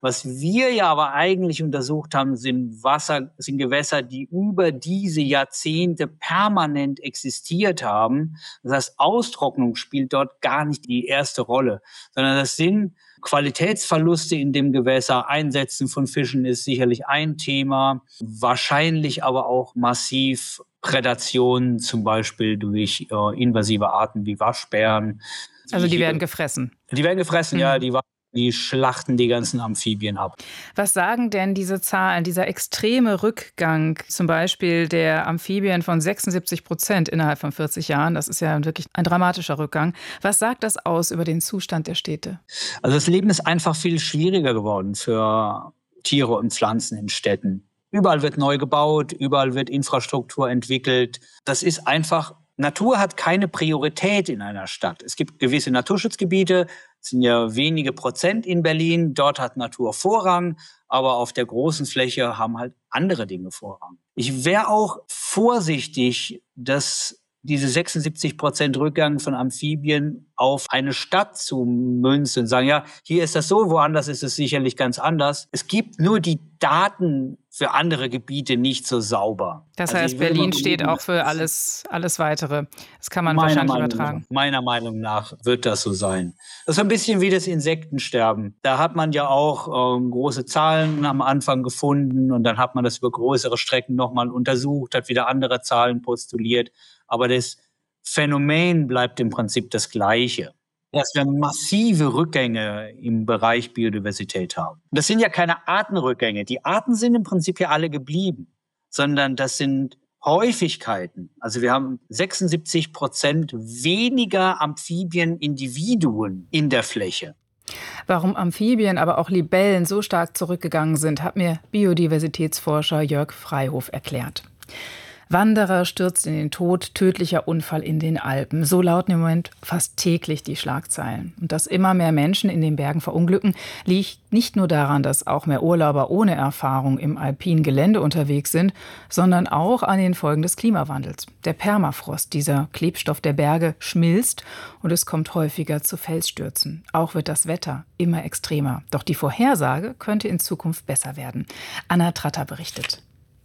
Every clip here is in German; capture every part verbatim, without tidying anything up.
Was wir ja aber eigentlich untersucht haben, sind Wasser, sind Gewässer, die über diese Jahrzehnte permanent existiert haben. Das heißt, Austrocknung spielt dort gar nicht die erste Rolle, sondern das sind Qualitätsverluste in dem Gewässer. Einsetzen von Fischen ist sicherlich ein Thema, wahrscheinlich aber auch massiv Prädation, zum Beispiel durch äh, invasive Arten wie Waschbären. Also die werden gefressen? Die werden gefressen, mhm. ja. Die Die schlachten die ganzen Amphibien ab. Was sagen denn diese Zahlen, dieser extreme Rückgang, zum Beispiel der Amphibien von sechsundsiebzig Prozent innerhalb von vierzig Jahren, das ist ja wirklich ein dramatischer Rückgang. Was sagt das aus über den Zustand der Städte? Also das Leben ist einfach viel schwieriger geworden für Tiere und Pflanzen in Städten. Überall wird neu gebaut, überall wird Infrastruktur entwickelt. Das ist einfach, Natur hat keine Priorität in einer Stadt. Es gibt gewisse Naturschutzgebiete, es sind ja wenige Prozent in Berlin, dort hat Natur Vorrang, aber auf der großen Fläche haben halt andere Dinge Vorrang. Ich wäre auch vorsichtig, dass diese sechsundsiebzig Prozent Rückgang von Amphibien auf eine Stadt zu münzen und sagen, ja, hier ist das so, woanders ist es sicherlich ganz anders. Es gibt nur die Daten für andere Gebiete nicht so sauber. Das heißt, also Berlin steht auch für alles, alles Weitere. Das kann man wahrscheinlich Meinung übertragen. Nach, meiner Meinung nach wird das so sein. Das ist ein bisschen wie das Insektensterben. Da hat man ja auch ähm, große Zahlen am Anfang gefunden und dann hat man das über größere Strecken nochmal untersucht, hat wieder andere Zahlen postuliert. Aber das Phänomen bleibt im Prinzip das Gleiche. Dass wir massive Rückgänge im Bereich Biodiversität haben. Das sind ja keine Artenrückgänge. Die Arten sind im Prinzip ja alle geblieben, sondern das sind Häufigkeiten. Also wir haben sechsundsiebzig Prozent weniger Amphibienindividuen in der Fläche. Warum Amphibien, aber auch Libellen so stark zurückgegangen sind, hat mir Biodiversitätsforscher Jörg Freihof erklärt. Wanderer stürzt in den Tod, tödlicher Unfall in den Alpen. So lauten im Moment fast täglich die Schlagzeilen. Und dass immer mehr Menschen in den Bergen verunglücken, liegt nicht nur daran, dass auch mehr Urlauber ohne Erfahrung im alpinen Gelände unterwegs sind, sondern auch an den Folgen des Klimawandels. Der Permafrost, dieser Klebstoff der Berge, schmilzt und es kommt häufiger zu Felsstürzen. Auch wird das Wetter immer extremer. Doch die Vorhersage könnte in Zukunft besser werden. Anna Tratter berichtet.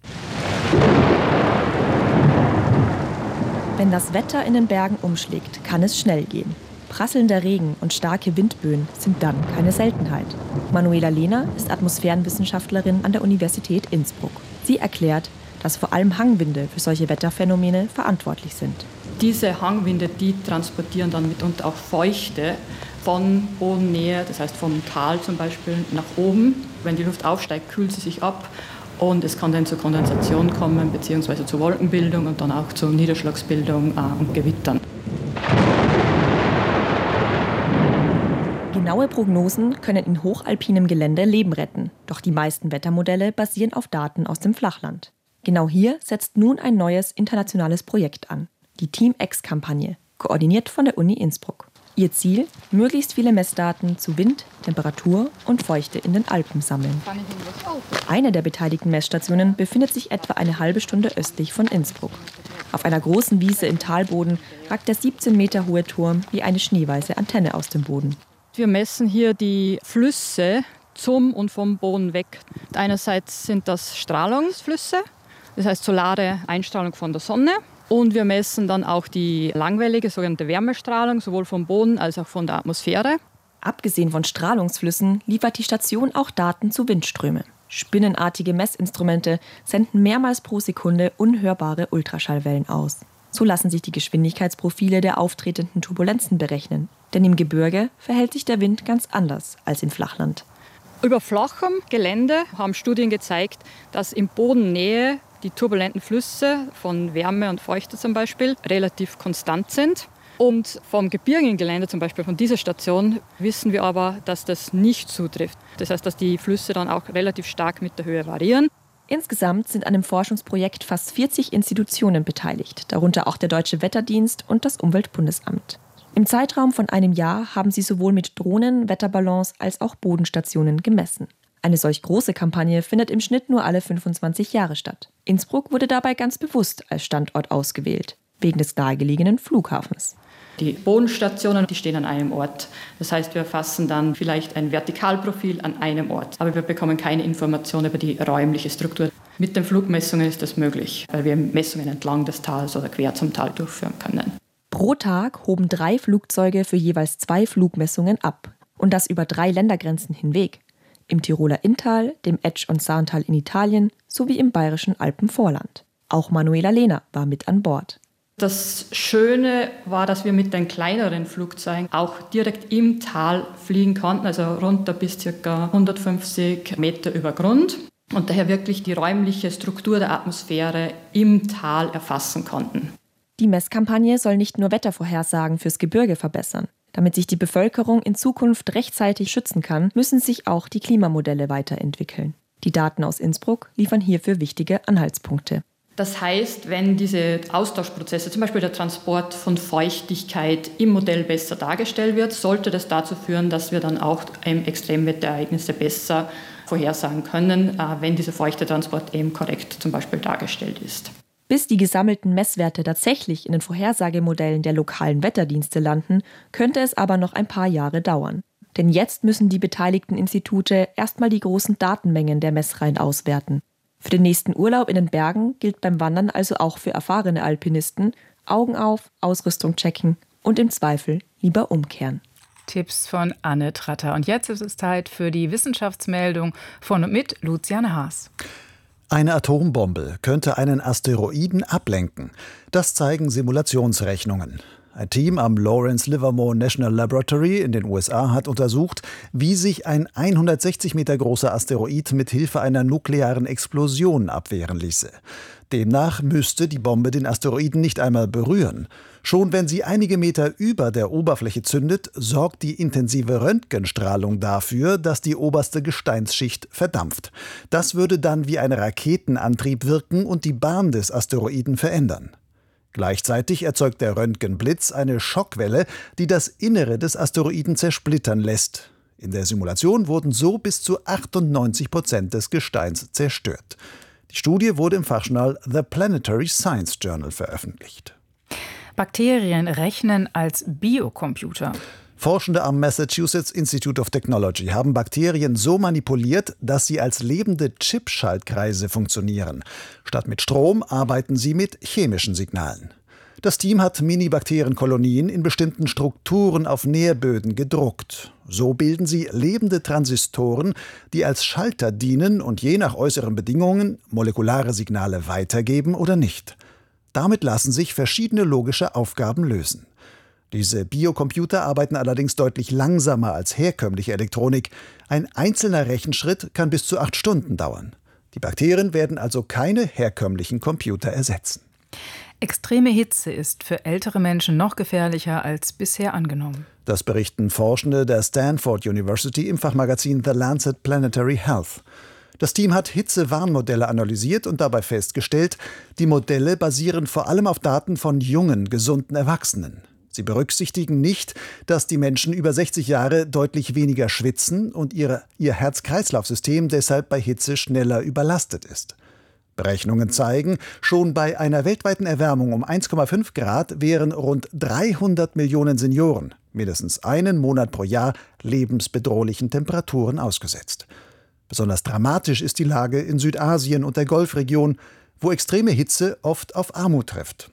Wenn das Wetter in den Bergen umschlägt, kann es schnell gehen. Prasselnder Regen und starke Windböen sind dann keine Seltenheit. Manuela Lehner ist Atmosphärenwissenschaftlerin an der Universität Innsbruck. Sie erklärt, dass vor allem Hangwinde für solche Wetterphänomene verantwortlich sind. Diese Hangwinde, die transportieren dann mitunter auch Feuchte von Bodennähe, das heißt vom Tal zum Beispiel, nach oben. Wenn die Luft aufsteigt, kühlt sie sich ab. Und es kann dann zur Kondensation kommen, beziehungsweise zur Wolkenbildung und dann auch zur Niederschlagsbildung äh, und Gewittern. Genaue Prognosen können in hochalpinem Gelände Leben retten. Doch die meisten Wettermodelle basieren auf Daten aus dem Flachland. Genau hier setzt nun ein neues internationales Projekt an. Die Team-X-Kampagne, koordiniert von der Uni Innsbruck. Ihr Ziel, möglichst viele Messdaten zu Wind, Temperatur und Feuchte in den Alpen sammeln. Eine der beteiligten Messstationen befindet sich etwa eine halbe Stunde östlich von Innsbruck. Auf einer großen Wiese im Talboden ragt der siebzehn Meter hohe Turm wie eine schneeweiße Antenne aus dem Boden. Wir messen hier die Flüsse zum und vom Boden weg. Einerseits sind das Strahlungsflüsse, das heißt solare Einstrahlung von der Sonne. Und wir messen dann auch die langwellige sogenannte Wärmestrahlung, sowohl vom Boden als auch von der Atmosphäre. Abgesehen von Strahlungsflüssen liefert die Station auch Daten zu Windströmen. Spinnenartige Messinstrumente senden mehrmals pro Sekunde unhörbare Ultraschallwellen aus. So lassen sich die Geschwindigkeitsprofile der auftretenden Turbulenzen berechnen. Denn im Gebirge verhält sich der Wind ganz anders als im Flachland. Über flachem Gelände haben Studien gezeigt, dass in Bodennähe die turbulenten Flüsse von Wärme und Feuchte zum Beispiel relativ konstant sind. Und vom gebirgigen Gelände, zum Beispiel von dieser Station, wissen wir aber, dass das nicht zutrifft. Das heißt, dass die Flüsse dann auch relativ stark mit der Höhe variieren. Insgesamt sind an dem Forschungsprojekt fast vierzig Institutionen beteiligt, darunter auch der Deutsche Wetterdienst und das Umweltbundesamt. Im Zeitraum von einem Jahr haben sie sowohl mit Drohnen, Wetterballons als auch Bodenstationen gemessen. Eine solch große Kampagne findet im Schnitt nur alle fünfundzwanzig Jahre statt. Innsbruck wurde dabei ganz bewusst als Standort ausgewählt. wegen des nahegelegenen Flughafens. Die Bodenstationen, die stehen an einem Ort. Das heißt, wir erfassen dann vielleicht ein Vertikalprofil an einem Ort, aber wir bekommen keine Informationen über die räumliche Struktur. Mit den Flugmessungen ist das möglich, weil wir Messungen entlang des Tals oder quer zum Tal durchführen können. Pro Tag hoben drei Flugzeuge für jeweils zwei Flugmessungen ab. Und das über drei Ländergrenzen hinweg. Im Tiroler Inntal, dem Etsch- und Saantal in Italien sowie im bayerischen Alpenvorland. Auch Manuela Lehner war mit an Bord. Das Schöne war, dass wir mit den kleineren Flugzeugen auch direkt im Tal fliegen konnten, also runter bis ca. hundertfünfzig Meter über Grund und daher wirklich die räumliche Struktur der Atmosphäre im Tal erfassen konnten. Die Messkampagne soll nicht nur Wettervorhersagen fürs Gebirge verbessern. Damit sich die Bevölkerung in Zukunft rechtzeitig schützen kann, müssen sich auch die Klimamodelle weiterentwickeln. Die Daten aus Innsbruck liefern hierfür wichtige Anhaltspunkte. Das heißt, wenn diese Austauschprozesse, zum Beispiel der Transport von Feuchtigkeit im Modell besser dargestellt wird, sollte das dazu führen, dass wir dann auch Extremwetterereignisse besser vorhersagen können, wenn dieser feuchte Transport eben korrekt zum Beispiel dargestellt ist. Bis die gesammelten Messwerte tatsächlich in den Vorhersagemodellen der lokalen Wetterdienste landen, könnte es aber noch ein paar Jahre dauern. Denn jetzt müssen die beteiligten Institute erstmal die großen Datenmengen der Messreihen auswerten. Für den nächsten Urlaub in den Bergen gilt beim Wandern also auch für erfahrene Alpinisten: Augen auf, Ausrüstung checken und im Zweifel lieber umkehren. Tipps von Anne Tratter. Und jetzt ist es Zeit für die Wissenschaftsmeldung von und mit Luciane Haas. Eine Atombombe könnte einen Asteroiden ablenken. Das zeigen Simulationsrechnungen. Ein Team am Lawrence Livermore National Laboratory in den U S A hat untersucht, wie sich ein hundertsechzig Meter großer Asteroid mit Hilfe einer nuklearen Explosion abwehren ließe. Demnach müsste die Bombe den Asteroiden nicht einmal berühren. Schon wenn sie einige Meter über der Oberfläche zündet, sorgt die intensive Röntgenstrahlung dafür, dass die oberste Gesteinsschicht verdampft. Das würde dann wie ein Raketenantrieb wirken und die Bahn des Asteroiden verändern. Gleichzeitig erzeugt der Röntgenblitz eine Schockwelle, die das Innere des Asteroiden zersplittern lässt. In der Simulation wurden so bis zu achtundneunzig Prozent des Gesteins zerstört. Die Studie wurde im Fachjournal The Planetary Science Journal veröffentlicht. Bakterien rechnen als Biocomputer. Forschende am Massachusetts Institute of Technology haben Bakterien so manipuliert, dass sie als lebende Chip-Schaltkreise funktionieren. Statt mit Strom arbeiten sie mit chemischen Signalen. Das Team hat Mini-Bakterienkolonien in bestimmten Strukturen auf Nährböden gedruckt. So bilden sie lebende Transistoren, die als Schalter dienen und je nach äußeren Bedingungen molekulare Signale weitergeben oder nicht. Damit lassen sich verschiedene logische Aufgaben lösen. Diese Biocomputer arbeiten allerdings deutlich langsamer als herkömmliche Elektronik. Ein einzelner Rechenschritt kann bis zu acht Stunden dauern. Die Bakterien werden also keine herkömmlichen Computer ersetzen. Extreme Hitze ist für ältere Menschen noch gefährlicher als bisher angenommen. Das berichten Forschende der Stanford University im Fachmagazin The Lancet Planetary Health. Das Team hat Hitzewarnmodelle analysiert und dabei festgestellt, die Modelle basieren vor allem auf Daten von jungen, gesunden Erwachsenen. Sie berücksichtigen nicht, dass die Menschen über sechzig Jahre deutlich weniger schwitzen und ihre, ihr Herz-Kreislauf-System deshalb bei Hitze schneller überlastet ist. Berechnungen zeigen, schon bei einer weltweiten Erwärmung um eins Komma fünf Grad wären rund dreihundert Millionen Senioren mindestens einen Monat pro Jahr lebensbedrohlichen Temperaturen ausgesetzt. Besonders dramatisch ist die Lage in Südasien und der Golfregion, wo extreme Hitze oft auf Armut trifft.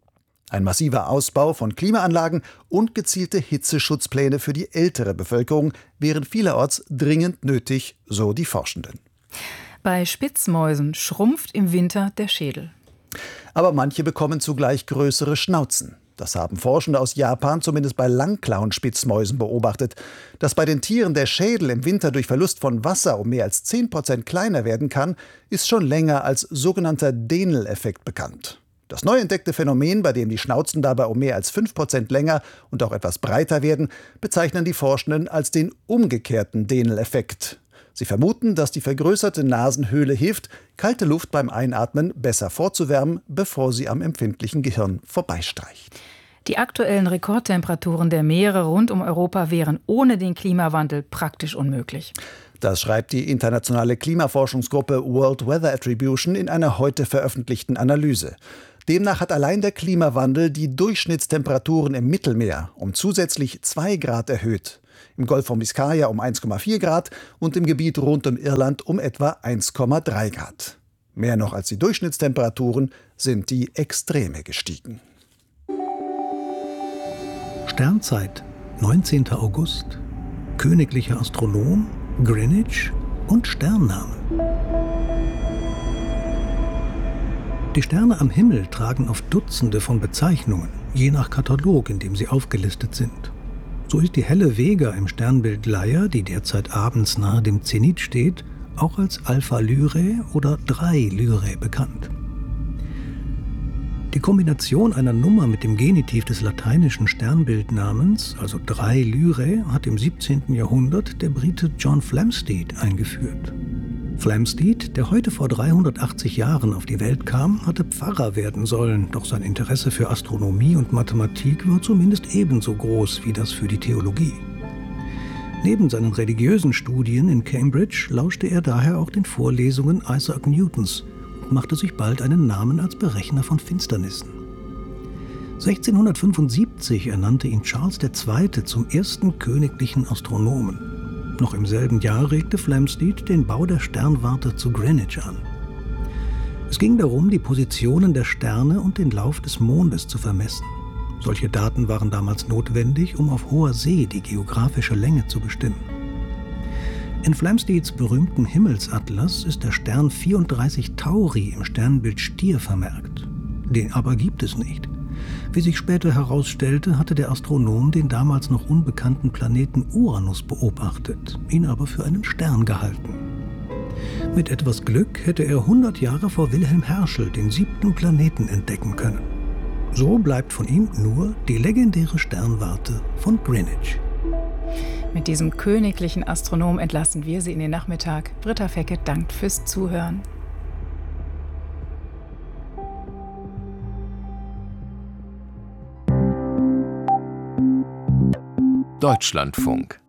Ein massiver Ausbau von Klimaanlagen und gezielte Hitzeschutzpläne für die ältere Bevölkerung wären vielerorts dringend nötig, so die Forschenden. Bei Spitzmäusen schrumpft im Winter der Schädel. Aber manche bekommen zugleich größere Schnauzen. Das haben Forschende aus Japan zumindest bei Langklauenspitzmäusen beobachtet. Dass bei den Tieren der Schädel im Winter durch Verlust von Wasser um mehr als zehn Prozent kleiner werden kann, ist schon länger als sogenannter Denel-Effekt bekannt. Das neu entdeckte Phänomen, bei dem die Schnauzen dabei um mehr als fünf Prozent länger und auch etwas breiter werden, bezeichnen die Forschenden als den umgekehrten Denel-Effekt. Sie vermuten, dass die vergrößerte Nasenhöhle hilft, kalte Luft beim Einatmen besser vorzuwärmen, bevor sie am empfindlichen Gehirn vorbeistreicht. Die aktuellen Rekordtemperaturen der Meere rund um Europa wären ohne den Klimawandel praktisch unmöglich. Das schreibt die internationale Klimaforschungsgruppe World Weather Attribution in einer heute veröffentlichten Analyse. Demnach hat allein der Klimawandel die Durchschnittstemperaturen im Mittelmeer um zusätzlich zwei Grad erhöht. Im Golf von Biskaya um eins Komma vier Grad und im Gebiet rund um Irland um etwa eins Komma drei Grad. Mehr noch als die Durchschnittstemperaturen sind die Extreme gestiegen. Sternzeit, neunzehnter August, königlicher Astronom, Greenwich und Sternnamen. Die Sterne am Himmel tragen oft Dutzende von Bezeichnungen, je nach Katalog, in dem sie aufgelistet sind. So ist die helle Vega im Sternbild Leier, die derzeit abends nahe dem Zenit steht, auch als Alpha Lyrae oder drei Lyrae bekannt. Die Kombination einer Nummer mit dem Genitiv des lateinischen Sternbildnamens, also drei Lyrae, hat im siebzehnten Jahrhundert der Brite John Flamsteed eingeführt. Flamsteed, der heute vor dreihundertachtzig Jahren auf die Welt kam, hatte Pfarrer werden sollen, doch sein Interesse für Astronomie und Mathematik war zumindest ebenso groß wie das für die Theologie. Neben seinen religiösen Studien in Cambridge lauschte er daher auch den Vorlesungen Isaac Newtons und machte sich bald einen Namen als Berechner von Finsternissen. sechzehnhundertfünfundsiebzig ernannte ihn Charles der Zweite zum ersten königlichen Astronomen. Noch im selben Jahr regte Flamsteed den Bau der Sternwarte zu Greenwich an. Es ging darum, die Positionen der Sterne und den Lauf des Mondes zu vermessen. Solche Daten waren damals notwendig, um auf hoher See die geografische Länge zu bestimmen. In Flamsteeds berühmten Himmelsatlas ist der Stern vierunddreißig Tauri im Sternbild Stier vermerkt. Den aber gibt es nicht. Wie sich später herausstellte, hatte der Astronom den damals noch unbekannten Planeten Uranus beobachtet, ihn aber für einen Stern gehalten. Mit etwas Glück hätte er hundert Jahre vor Wilhelm Herschel den siebten Planeten entdecken können. So bleibt von ihm nur die legendäre Sternwarte von Greenwich. Mit diesem königlichen Astronom entlassen wir Sie in den Nachmittag. Britta Fecke dankt fürs Zuhören. Deutschlandfunk.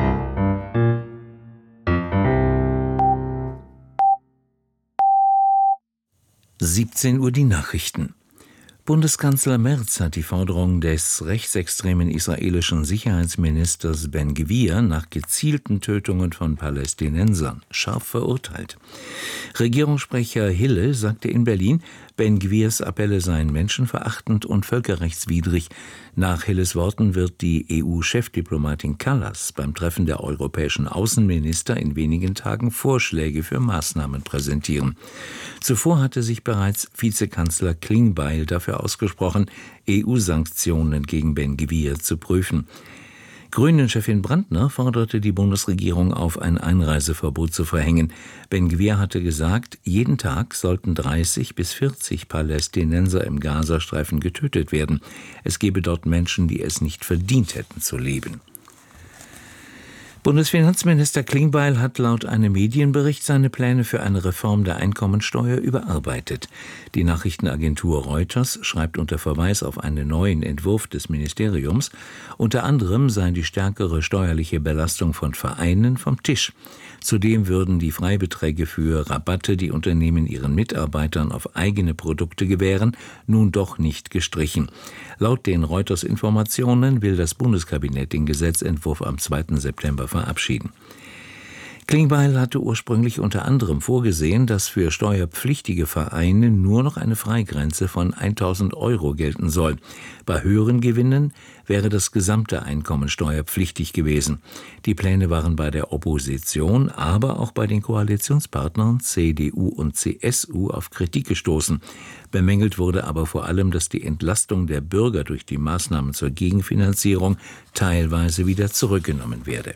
siebzehn Uhr die Nachrichten. Bundeskanzler Merz hat die Forderung des rechtsextremen israelischen Sicherheitsministers Ben-Gvir nach gezielten Tötungen von Palästinensern scharf verurteilt. Regierungssprecher Hille sagte in Berlin, Ben-Gvirs Appelle seien menschenverachtend und völkerrechtswidrig. Nach Hilles Worten wird die E U-Chefdiplomatin Kallas beim Treffen der europäischen Außenminister in wenigen Tagen Vorschläge für Maßnahmen präsentieren. Zuvor hatte sich bereits Vizekanzler Klingbeil dafür ausgesprochen, E U-Sanktionen gegen Ben-Gvir zu prüfen. Grünen-Chefin Brandner forderte die Bundesregierung auf, ein Einreiseverbot zu verhängen. Ben-Gvir hatte gesagt, jeden Tag sollten dreißig bis vierzig Palästinenser im Gazastreifen getötet werden. Es gebe dort Menschen, die es nicht verdient hätten zu leben. Bundesfinanzminister Klingbeil hat laut einem Medienbericht seine Pläne für eine Reform der Einkommensteuer überarbeitet. Die Nachrichtenagentur Reuters schreibt unter Verweis auf einen neuen Entwurf des Ministeriums, unter anderem sei die stärkere steuerliche Belastung von Vereinen vom Tisch. Zudem würden die Freibeträge für Rabatte, die Unternehmen ihren Mitarbeitern auf eigene Produkte gewähren, nun doch nicht gestrichen. Laut den Reuters-Informationen will das Bundeskabinett den Gesetzentwurf am zweiten September verabschieden. Klingbeil hatte ursprünglich unter anderem vorgesehen, dass für steuerpflichtige Vereine nur noch eine Freigrenze von tausend Euro gelten soll. Bei höheren Gewinnen wäre das gesamte Einkommen steuerpflichtig gewesen. Die Pläne waren bei der Opposition, aber auch bei den Koalitionspartnern C D U und C S U auf Kritik gestoßen. Bemängelt wurde aber vor allem, dass die Entlastung der Bürger durch die Maßnahmen zur Gegenfinanzierung teilweise wieder zurückgenommen werde.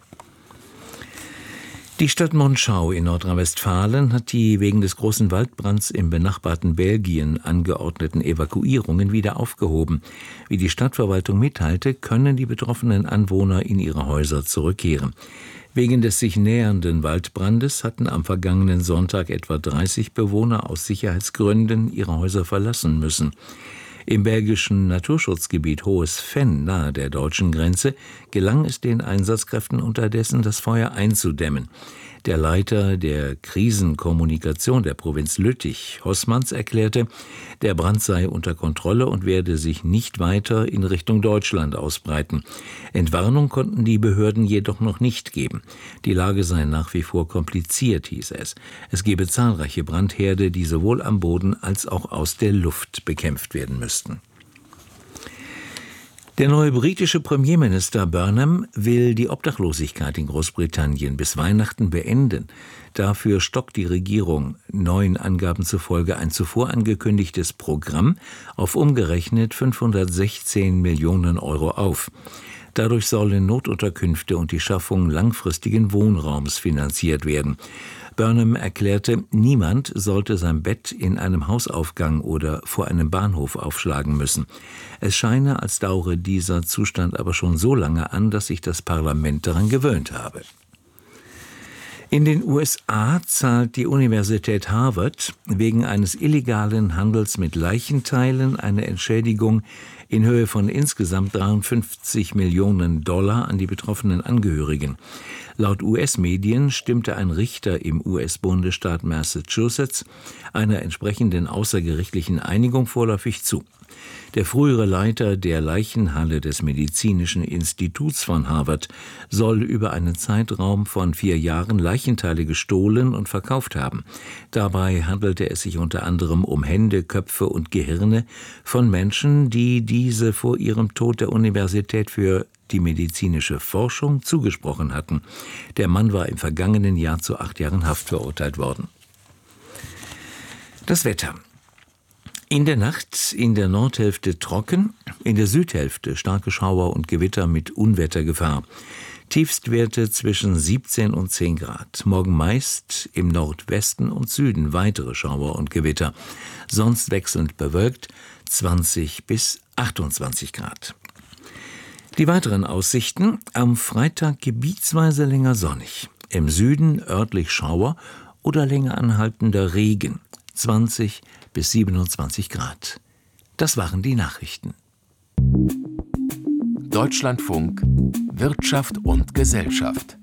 Die Stadt Monschau in Nordrhein-Westfalen hat die wegen des großen Waldbrands im benachbarten Belgien angeordneten Evakuierungen wieder aufgehoben. Wie die Stadtverwaltung mitteilte, können die betroffenen Anwohner in ihre Häuser zurückkehren. Wegen des sich nähernden Waldbrandes hatten am vergangenen Sonntag etwa dreißig Bewohner aus Sicherheitsgründen ihre Häuser verlassen müssen. Im belgischen Naturschutzgebiet Hohes Venn nahe der deutschen Grenze gelang es den Einsatzkräften unterdessen, das Feuer einzudämmen. Der Leiter der Krisenkommunikation der Provinz Lüttich, Hossmanns, erklärte, der Brand sei unter Kontrolle und werde sich nicht weiter in Richtung Deutschland ausbreiten. Entwarnung konnten die Behörden jedoch noch nicht geben. Die Lage sei nach wie vor kompliziert, hieß es. Es gebe zahlreiche Brandherde, die sowohl am Boden als auch aus der Luft bekämpft werden müssten. Der neue britische Premierminister Burnham will die Obdachlosigkeit in Großbritannien bis Weihnachten beenden. Dafür stockt die Regierung neuen Angaben zufolge ein zuvor angekündigtes Programm auf umgerechnet fünfhundertsechzehn Millionen Euro auf. Dadurch sollen Notunterkünfte und die Schaffung langfristigen Wohnraums finanziert werden. Burnham erklärte, niemand sollte sein Bett in einem Hausaufgang oder vor einem Bahnhof aufschlagen müssen. Es scheine, als dauere dieser Zustand aber schon so lange an, dass sich das Parlament daran gewöhnt habe. In den U S A zahlt die Universität Harvard wegen eines illegalen Handels mit Leichenteilen eine Entschädigung in Höhe von insgesamt dreiundfünfzig Millionen Dollar an die betroffenen Angehörigen. Laut U S-Medien stimmte ein Richter im U S-Bundesstaat Massachusetts einer entsprechenden außergerichtlichen Einigung vorläufig zu. Der frühere Leiter der Leichenhalle des Medizinischen Instituts von Harvard soll über einen Zeitraum von vier Jahren Leichenteile gestohlen und verkauft haben. Dabei handelte es sich unter anderem um Hände, Köpfe und Gehirne von Menschen, die diese vor ihrem Tod der Universität für die medizinische Forschung zugesprochen hatten. Der Mann war im vergangenen Jahr zu acht Jahren Haft verurteilt worden. Das Wetter. In der Nacht in der Nordhälfte trocken, in der Südhälfte starke Schauer und Gewitter mit Unwettergefahr. Tiefstwerte zwischen siebzehn und zehn Grad. Morgen meist im Nordwesten und Süden weitere Schauer und Gewitter. Sonst wechselnd bewölkt zwanzig bis achtundzwanzig Grad. Die weiteren Aussichten: am Freitag gebietsweise länger sonnig. Im Süden örtlich Schauer oder länger anhaltender Regen. zwanzig bis siebenundzwanzig Grad. Das waren die Nachrichten. Deutschlandfunk Wirtschaft und Gesellschaft.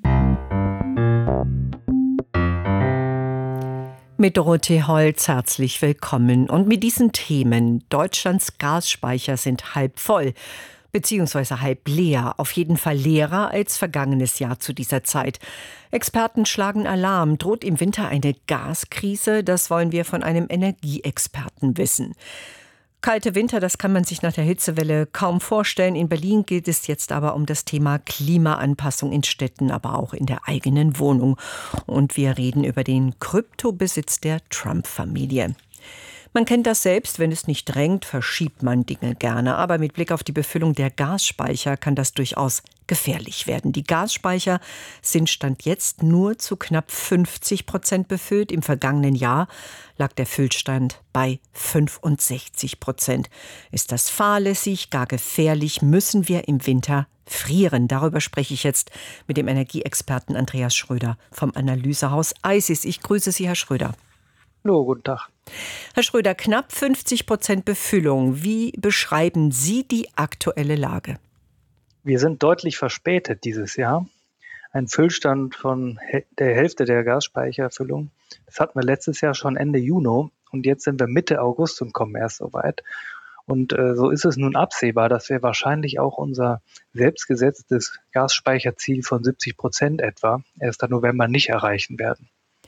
Mit Dorothee Holz herzlich willkommen. Und mit diesen Themen: Deutschlands Gasspeicher sind halb voll, beziehungsweise halb leer, auf jeden Fall leerer als vergangenes Jahr zu dieser Zeit. Experten schlagen Alarm. Droht im Winter eine Gaskrise? Das wollen wir von einem Energieexperten wissen. Kalte Winter, das kann man sich nach der Hitzewelle kaum vorstellen. In Berlin geht es jetzt aber um das Thema Klimaanpassung in Städten, aber auch in der eigenen Wohnung. Und wir reden über den Kryptobesitz der Trump-Familie. Man kennt das selbst, wenn es nicht drängt, verschiebt man Dinge gerne. Aber mit Blick auf die Befüllung der Gasspeicher kann das durchaus gefährlich werden. Die Gasspeicher sind Stand jetzt nur zu knapp fünfzig Prozent befüllt. Im vergangenen Jahr lag der Füllstand bei fünfundsechzig Prozent. Ist das fahrlässig, gar gefährlich? Müssen wir im Winter frieren? Darüber spreche ich jetzt mit dem Energieexperten Andreas Schröder vom Analysehaus ICIS. Ich grüße Sie, Herr Schröder. Hallo, guten Tag. Herr Schröder, knapp fünfzig Prozent Befüllung. Wie beschreiben Sie die aktuelle Lage? Wir sind deutlich verspätet dieses Jahr. Ein Füllstand von der Hälfte der Gasspeicherfüllung, das hatten wir letztes Jahr schon Ende Juni und jetzt sind wir Mitte August und kommen erst so weit. Und äh, so ist es nun absehbar, dass wir wahrscheinlich auch unser selbstgesetztes Gasspeicherziel von siebzig Prozent etwa erst im November nicht erreichen werden.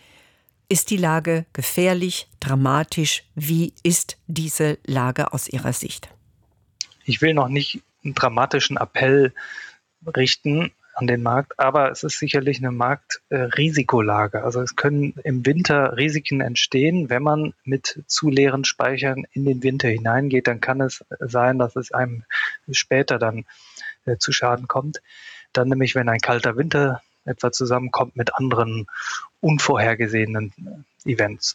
Ist die Lage gefährlich, dramatisch? Wie ist diese Lage aus Ihrer Sicht? Ich will noch nicht einen dramatischen Appell richten an den Markt, aber es ist sicherlich eine Marktrisikolage. Also es können im Winter Risiken entstehen. Wenn man mit zu leeren Speichern in den Winter hineingeht, dann kann es sein, dass es einem später dann äh, zu Schaden kommt. Dann nämlich, wenn ein kalter Winter etwa zusammenkommt mit anderen unvorhergesehenen Events.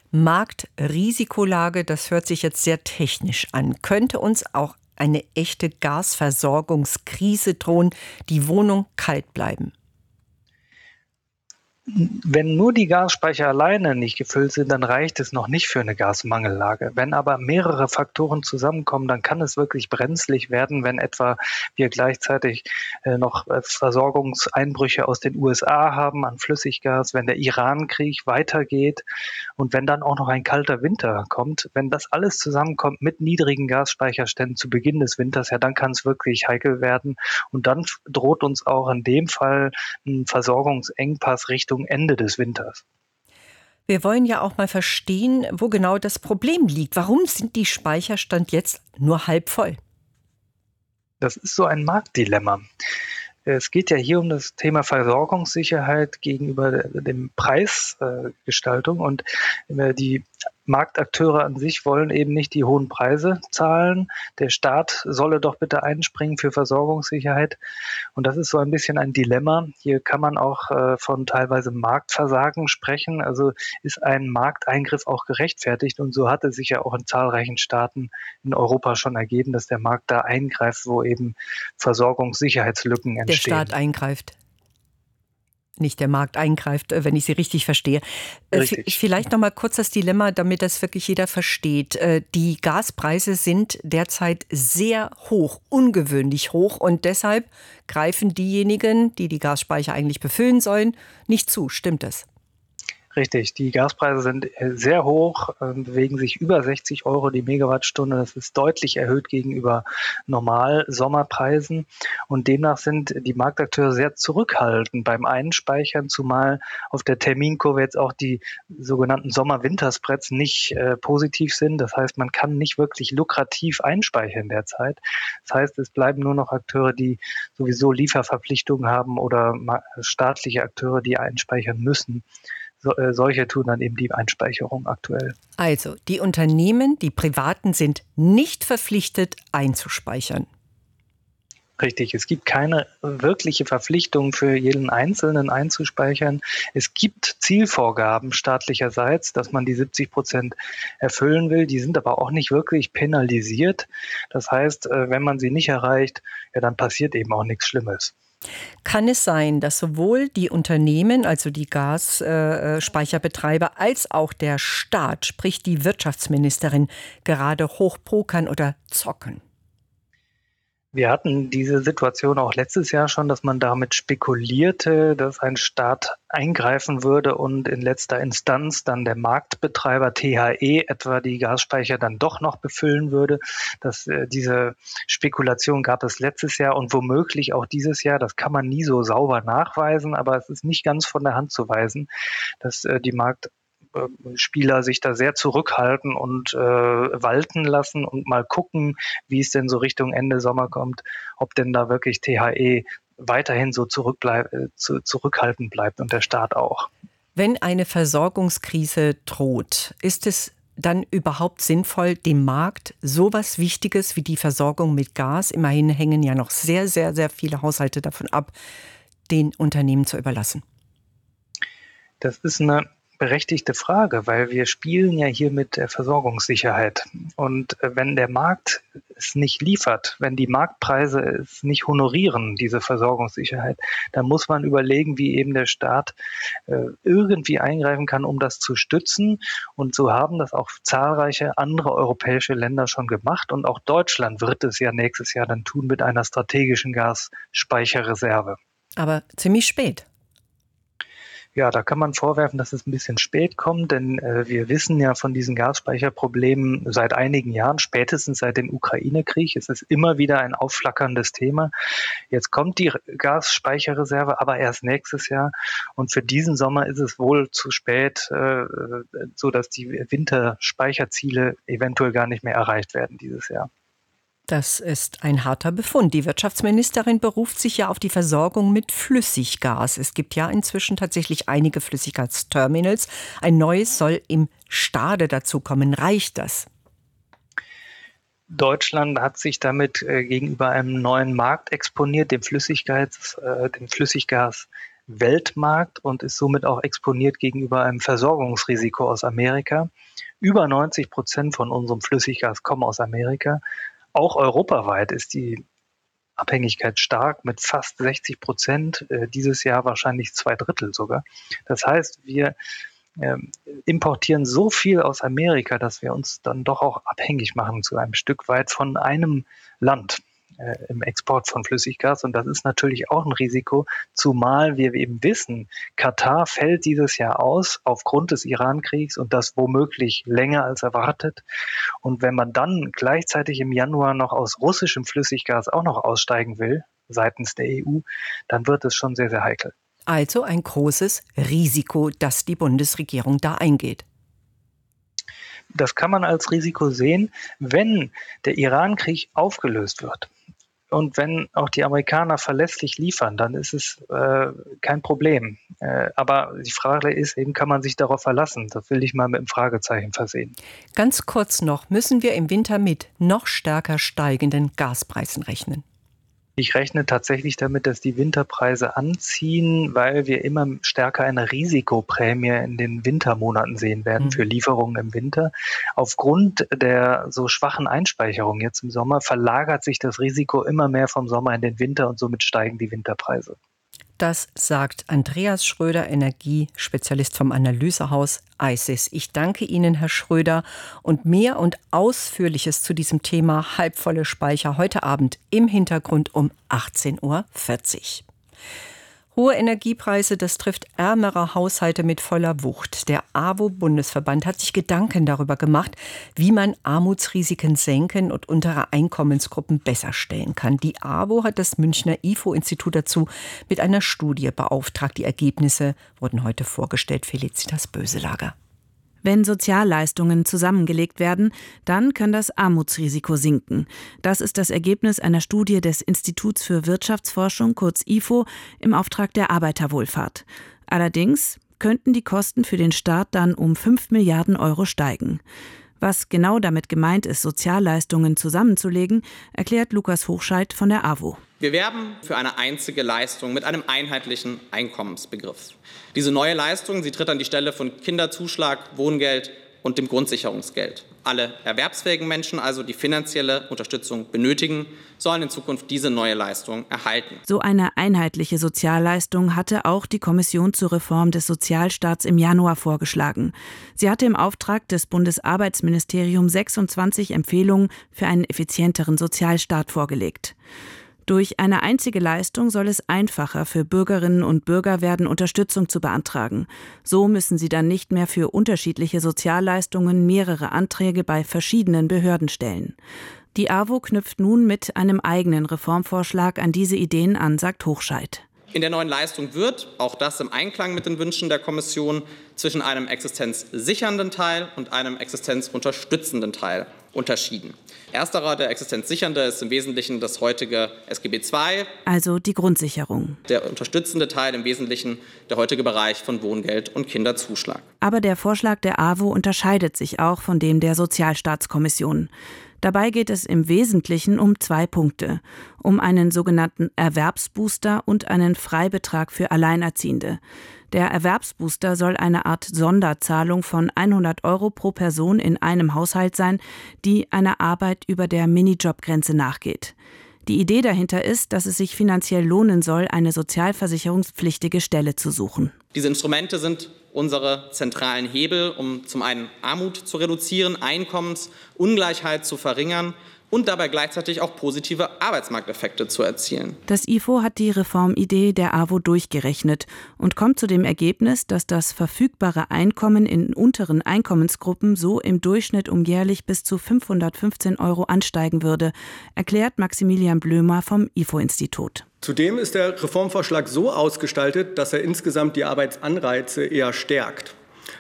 Marktrisikolage, das hört sich jetzt sehr technisch an. Könnte uns auch eine echte Gasversorgungskrise drohen, die Wohnung kalt bleiben? Wenn nur die Gasspeicher alleine nicht gefüllt sind, dann reicht es noch nicht für eine Gasmangellage. Wenn aber mehrere Faktoren zusammenkommen, dann kann es wirklich brenzlig werden, wenn etwa wir gleichzeitig äh, noch äh, Versorgungseinbrüche aus den U S A haben an Flüssiggas, wenn der Iran-Krieg weitergeht und wenn dann auch noch ein kalter Winter kommt. Wenn das alles zusammenkommt mit niedrigen Gasspeicherständen zu Beginn des Winters, ja, dann kann es wirklich heikel werden. Und dann droht uns auch in dem Fall ein Versorgungsengpass Richtung Ende des Winters. Wir wollen ja auch mal verstehen, wo genau das Problem liegt. Warum sind die Speicherstand jetzt nur halb voll? Das ist so ein Marktdilemma. Es geht ja hier um das Thema Versorgungssicherheit gegenüber dem Preisgestaltung und die Marktakteure an sich wollen eben nicht die hohen Preise zahlen. Der Staat solle doch bitte einspringen für Versorgungssicherheit. Und das ist so ein bisschen ein Dilemma. Hier kann man auch äh, von teilweise Marktversagen sprechen. Also ist ein Markteingriff auch gerechtfertigt. Und so hat es sich ja auch in zahlreichen Staaten in Europa schon ergeben, dass der Markt da eingreift, wo eben Versorgungssicherheitslücken entstehen. Der Staat eingreift. Nicht der Markt eingreift, wenn ich Sie richtig verstehe. Richtig. Vielleicht noch mal kurz das Dilemma, damit das wirklich jeder versteht. Die Gaspreise sind derzeit sehr hoch, ungewöhnlich hoch. Und deshalb greifen diejenigen, die die Gasspeicher eigentlich befüllen sollen, nicht zu. Stimmt das? Richtig, die Gaspreise sind sehr hoch, bewegen sich über sechzig Euro die Megawattstunde. Das ist deutlich erhöht gegenüber normal Sommerpreisen. Und demnach sind die Marktakteure sehr zurückhaltend beim Einspeichern, zumal auf der Terminkurve jetzt auch die sogenannten Sommer-Winter-Spreads nicht äh, positiv sind. Das heißt, man kann nicht wirklich lukrativ einspeichern derzeit. Das heißt, es bleiben nur noch Akteure, die sowieso Lieferverpflichtungen haben oder staatliche Akteure, die einspeichern müssen. So, äh, solche tun dann eben die Einspeicherung aktuell. Also, die Unternehmen, die Privaten sind nicht verpflichtet einzuspeichern. Richtig, es gibt keine wirkliche Verpflichtung für jeden Einzelnen einzuspeichern. Es gibt Zielvorgaben staatlicherseits, dass man die siebzig Prozent erfüllen will. Die sind aber auch nicht wirklich penalisiert. Das heißt, wenn man sie nicht erreicht, ja, dann passiert eben auch nichts Schlimmes. Kann es sein, dass sowohl die Unternehmen, also die Gasspeicherbetreiber, äh, als auch der Staat, sprich die Wirtschaftsministerin, gerade hochpokern oder zocken? Wir hatten diese Situation auch letztes Jahr schon, dass man damit spekulierte, dass ein Staat eingreifen würde und in letzter Instanz dann der Marktbetreiber T H E etwa die Gasspeicher dann doch noch befüllen würde. Das, äh, diese Spekulation gab es letztes Jahr und womöglich auch dieses Jahr. Das kann man nie so sauber nachweisen, aber es ist nicht ganz von der Hand zu weisen, dass äh, die Markt Spieler sich da sehr zurückhalten und äh, walten lassen und mal gucken, wie es denn so Richtung Ende Sommer kommt, ob denn da wirklich T H E weiterhin so zurückbleib, äh, zu, zurückhaltend bleibt und der Staat auch. Wenn eine Versorgungskrise droht, ist es dann überhaupt sinnvoll, dem Markt sowas Wichtiges wie die Versorgung mit Gas, immerhin hängen ja noch sehr, sehr, sehr viele Haushalte davon ab, den Unternehmen zu überlassen? Das ist eine berechtigte Frage, weil wir spielen ja hier mit der Versorgungssicherheit. Und wenn der Markt es nicht liefert, wenn die Marktpreise es nicht honorieren, diese Versorgungssicherheit, dann muss man überlegen, wie eben der Staat äh, irgendwie eingreifen kann, um das zu stützen. Und so haben das auch zahlreiche andere europäische Länder schon gemacht. Und auch Deutschland wird es ja nächstes Jahr dann tun mit einer strategischen Gasspeicherreserve. Aber ziemlich spät. Ja, da kann man vorwerfen, dass es ein bisschen spät kommt, denn äh, wir wissen ja von diesen Gasspeicherproblemen seit einigen Jahren, spätestens seit dem Ukraine-Krieg. Es ist immer wieder ein aufflackerndes Thema. Jetzt kommt die Gasspeicherreserve, aber erst nächstes Jahr. Und für diesen Sommer ist es wohl zu spät, äh, so dass die Winterspeicherziele eventuell gar nicht mehr erreicht werden dieses Jahr. Das ist ein harter Befund. Die Wirtschaftsministerin beruft sich ja auf die Versorgung mit Flüssiggas. Es gibt ja inzwischen tatsächlich einige Flüssiggasterminals. Ein neues soll im Stade dazukommen. Reicht das? Deutschland hat sich damit äh, gegenüber einem neuen Markt exponiert, dem Flüssiggas, äh, dem Flüssiggas-Weltmarkt, und ist somit auch exponiert gegenüber einem Versorgungsrisiko aus Amerika. Über neunzig Prozent von unserem Flüssiggas kommen aus Amerika. Auch europaweit ist die Abhängigkeit stark mit fast sechzig Prozent, äh, dieses Jahr wahrscheinlich zwei Drittel sogar. Das heißt, wir äh, importieren so viel aus Amerika, dass wir uns dann doch auch abhängig machen zu einem Stück weit von einem Land äh, im Export von Flüssiggas. Und das ist natürlich auch ein Risiko, zumal wir eben wissen, Katar fällt dieses Jahr aus aufgrund des Iran-Kriegs und das womöglich länger als erwartet. Und wenn man dann gleichzeitig im Januar noch aus russischem Flüssiggas auch noch aussteigen will, seitens der E U, dann wird es schon sehr, sehr heikel. Also ein großes Risiko, das die Bundesregierung da eingeht. Das kann man als Risiko sehen, wenn der Iran-Krieg aufgelöst wird. Und wenn auch die Amerikaner verlässlich liefern, dann ist es äh, kein Problem. Äh, aber die Frage ist eben, kann man sich darauf verlassen? Das will ich mal mit einem Fragezeichen versehen. Ganz kurz noch, müssen wir im Winter mit noch stärker steigenden Gaspreisen rechnen? Ich rechne tatsächlich damit, dass die Winterpreise anziehen, weil wir immer stärker eine Risikoprämie in den Wintermonaten sehen werden für Lieferungen im Winter. Aufgrund der so schwachen Einspeicherung jetzt im Sommer verlagert sich das Risiko immer mehr vom Sommer in den Winter und somit steigen die Winterpreise. Das sagt Andreas Schröder, Energiespezialist vom Analysehaus I C E S. Ich danke Ihnen, Herr Schröder. Und mehr und Ausführliches zu diesem Thema halbvolle Speicher heute Abend im Hintergrund um achtzehn Uhr vierzig. Hohe Energiepreise, das trifft ärmere Haushalte mit voller Wucht. Der A W O-Bundesverband hat sich Gedanken darüber gemacht, wie man Armutsrisiken senken und untere Einkommensgruppen besser stellen kann. Die A W O hat das Münchner I F O-Institut dazu mit einer Studie beauftragt. Die Ergebnisse wurden heute vorgestellt. Felicitas Böselager. Wenn Sozialleistungen zusammengelegt werden, dann kann das Armutsrisiko sinken. Das ist das Ergebnis einer Studie des Instituts für Wirtschaftsforschung, kurz I F O, im Auftrag der Arbeiterwohlfahrt. Allerdings könnten die Kosten für den Staat dann um fünf Milliarden Euro steigen. Was genau damit gemeint ist, Sozialleistungen zusammenzulegen, erklärt Lukas Hochscheid von der A W O. Wir werben für eine einzige Leistung mit einem einheitlichen Einkommensbegriff. Diese neue Leistung, sie tritt an die Stelle von Kinderzuschlag, Wohngeld und dem Grundsicherungsgeld. Alle erwerbsfähigen Menschen, also die finanzielle Unterstützung benötigen, sollen in Zukunft diese neue Leistung erhalten. So eine einheitliche Sozialleistung hatte auch die Kommission zur Reform des Sozialstaats im Januar vorgeschlagen. Sie hatte im Auftrag des Bundesarbeitsministeriums sechsundzwanzig Empfehlungen für einen effizienteren Sozialstaat vorgelegt. Durch eine einzige Leistung soll es einfacher für Bürgerinnen und Bürger werden, Unterstützung zu beantragen. So müssen sie dann nicht mehr für unterschiedliche Sozialleistungen mehrere Anträge bei verschiedenen Behörden stellen. Die A W O knüpft nun mit einem eigenen Reformvorschlag an diese Ideen an, sagt Hochscheid. In der neuen Leistung wird, auch das im Einklang mit den Wünschen der Kommission, zwischen einem existenzsichernden Teil und einem existenzunterstützenden Teil unterschieden. Ersterer, der existenzsichernde, ist im Wesentlichen das heutige S G B zwei. Also die Grundsicherung. Der unterstützende Teil im Wesentlichen der heutige Bereich von Wohngeld und Kinderzuschlag. Aber der Vorschlag der A W O unterscheidet sich auch von dem der Sozialstaatskommission. Dabei geht es im Wesentlichen um zwei Punkte. Um einen sogenannten Erwerbsbooster und einen Freibetrag für Alleinerziehende. Der Erwerbsbooster soll eine Art Sonderzahlung von hundert Euro pro Person in einem Haushalt sein, die einer Arbeit über der Minijobgrenze nachgeht. Die Idee dahinter ist, dass es sich finanziell lohnen soll, eine sozialversicherungspflichtige Stelle zu suchen. Diese Instrumente sind unsere zentralen Hebel, um zum einen Armut zu reduzieren, Einkommensungleichheit zu verringern und dabei gleichzeitig auch positive Arbeitsmarkteffekte zu erzielen. Das I F O hat die Reformidee der A W O durchgerechnet und kommt zu dem Ergebnis, dass das verfügbare Einkommen in unteren Einkommensgruppen so im Durchschnitt um jährlich bis zu fünfhundertfünfzehn Euro ansteigen würde, erklärt Maximilian Blömer vom I F O-Institut. Zudem ist der Reformvorschlag so ausgestaltet, dass er insgesamt die Arbeitsanreize eher stärkt.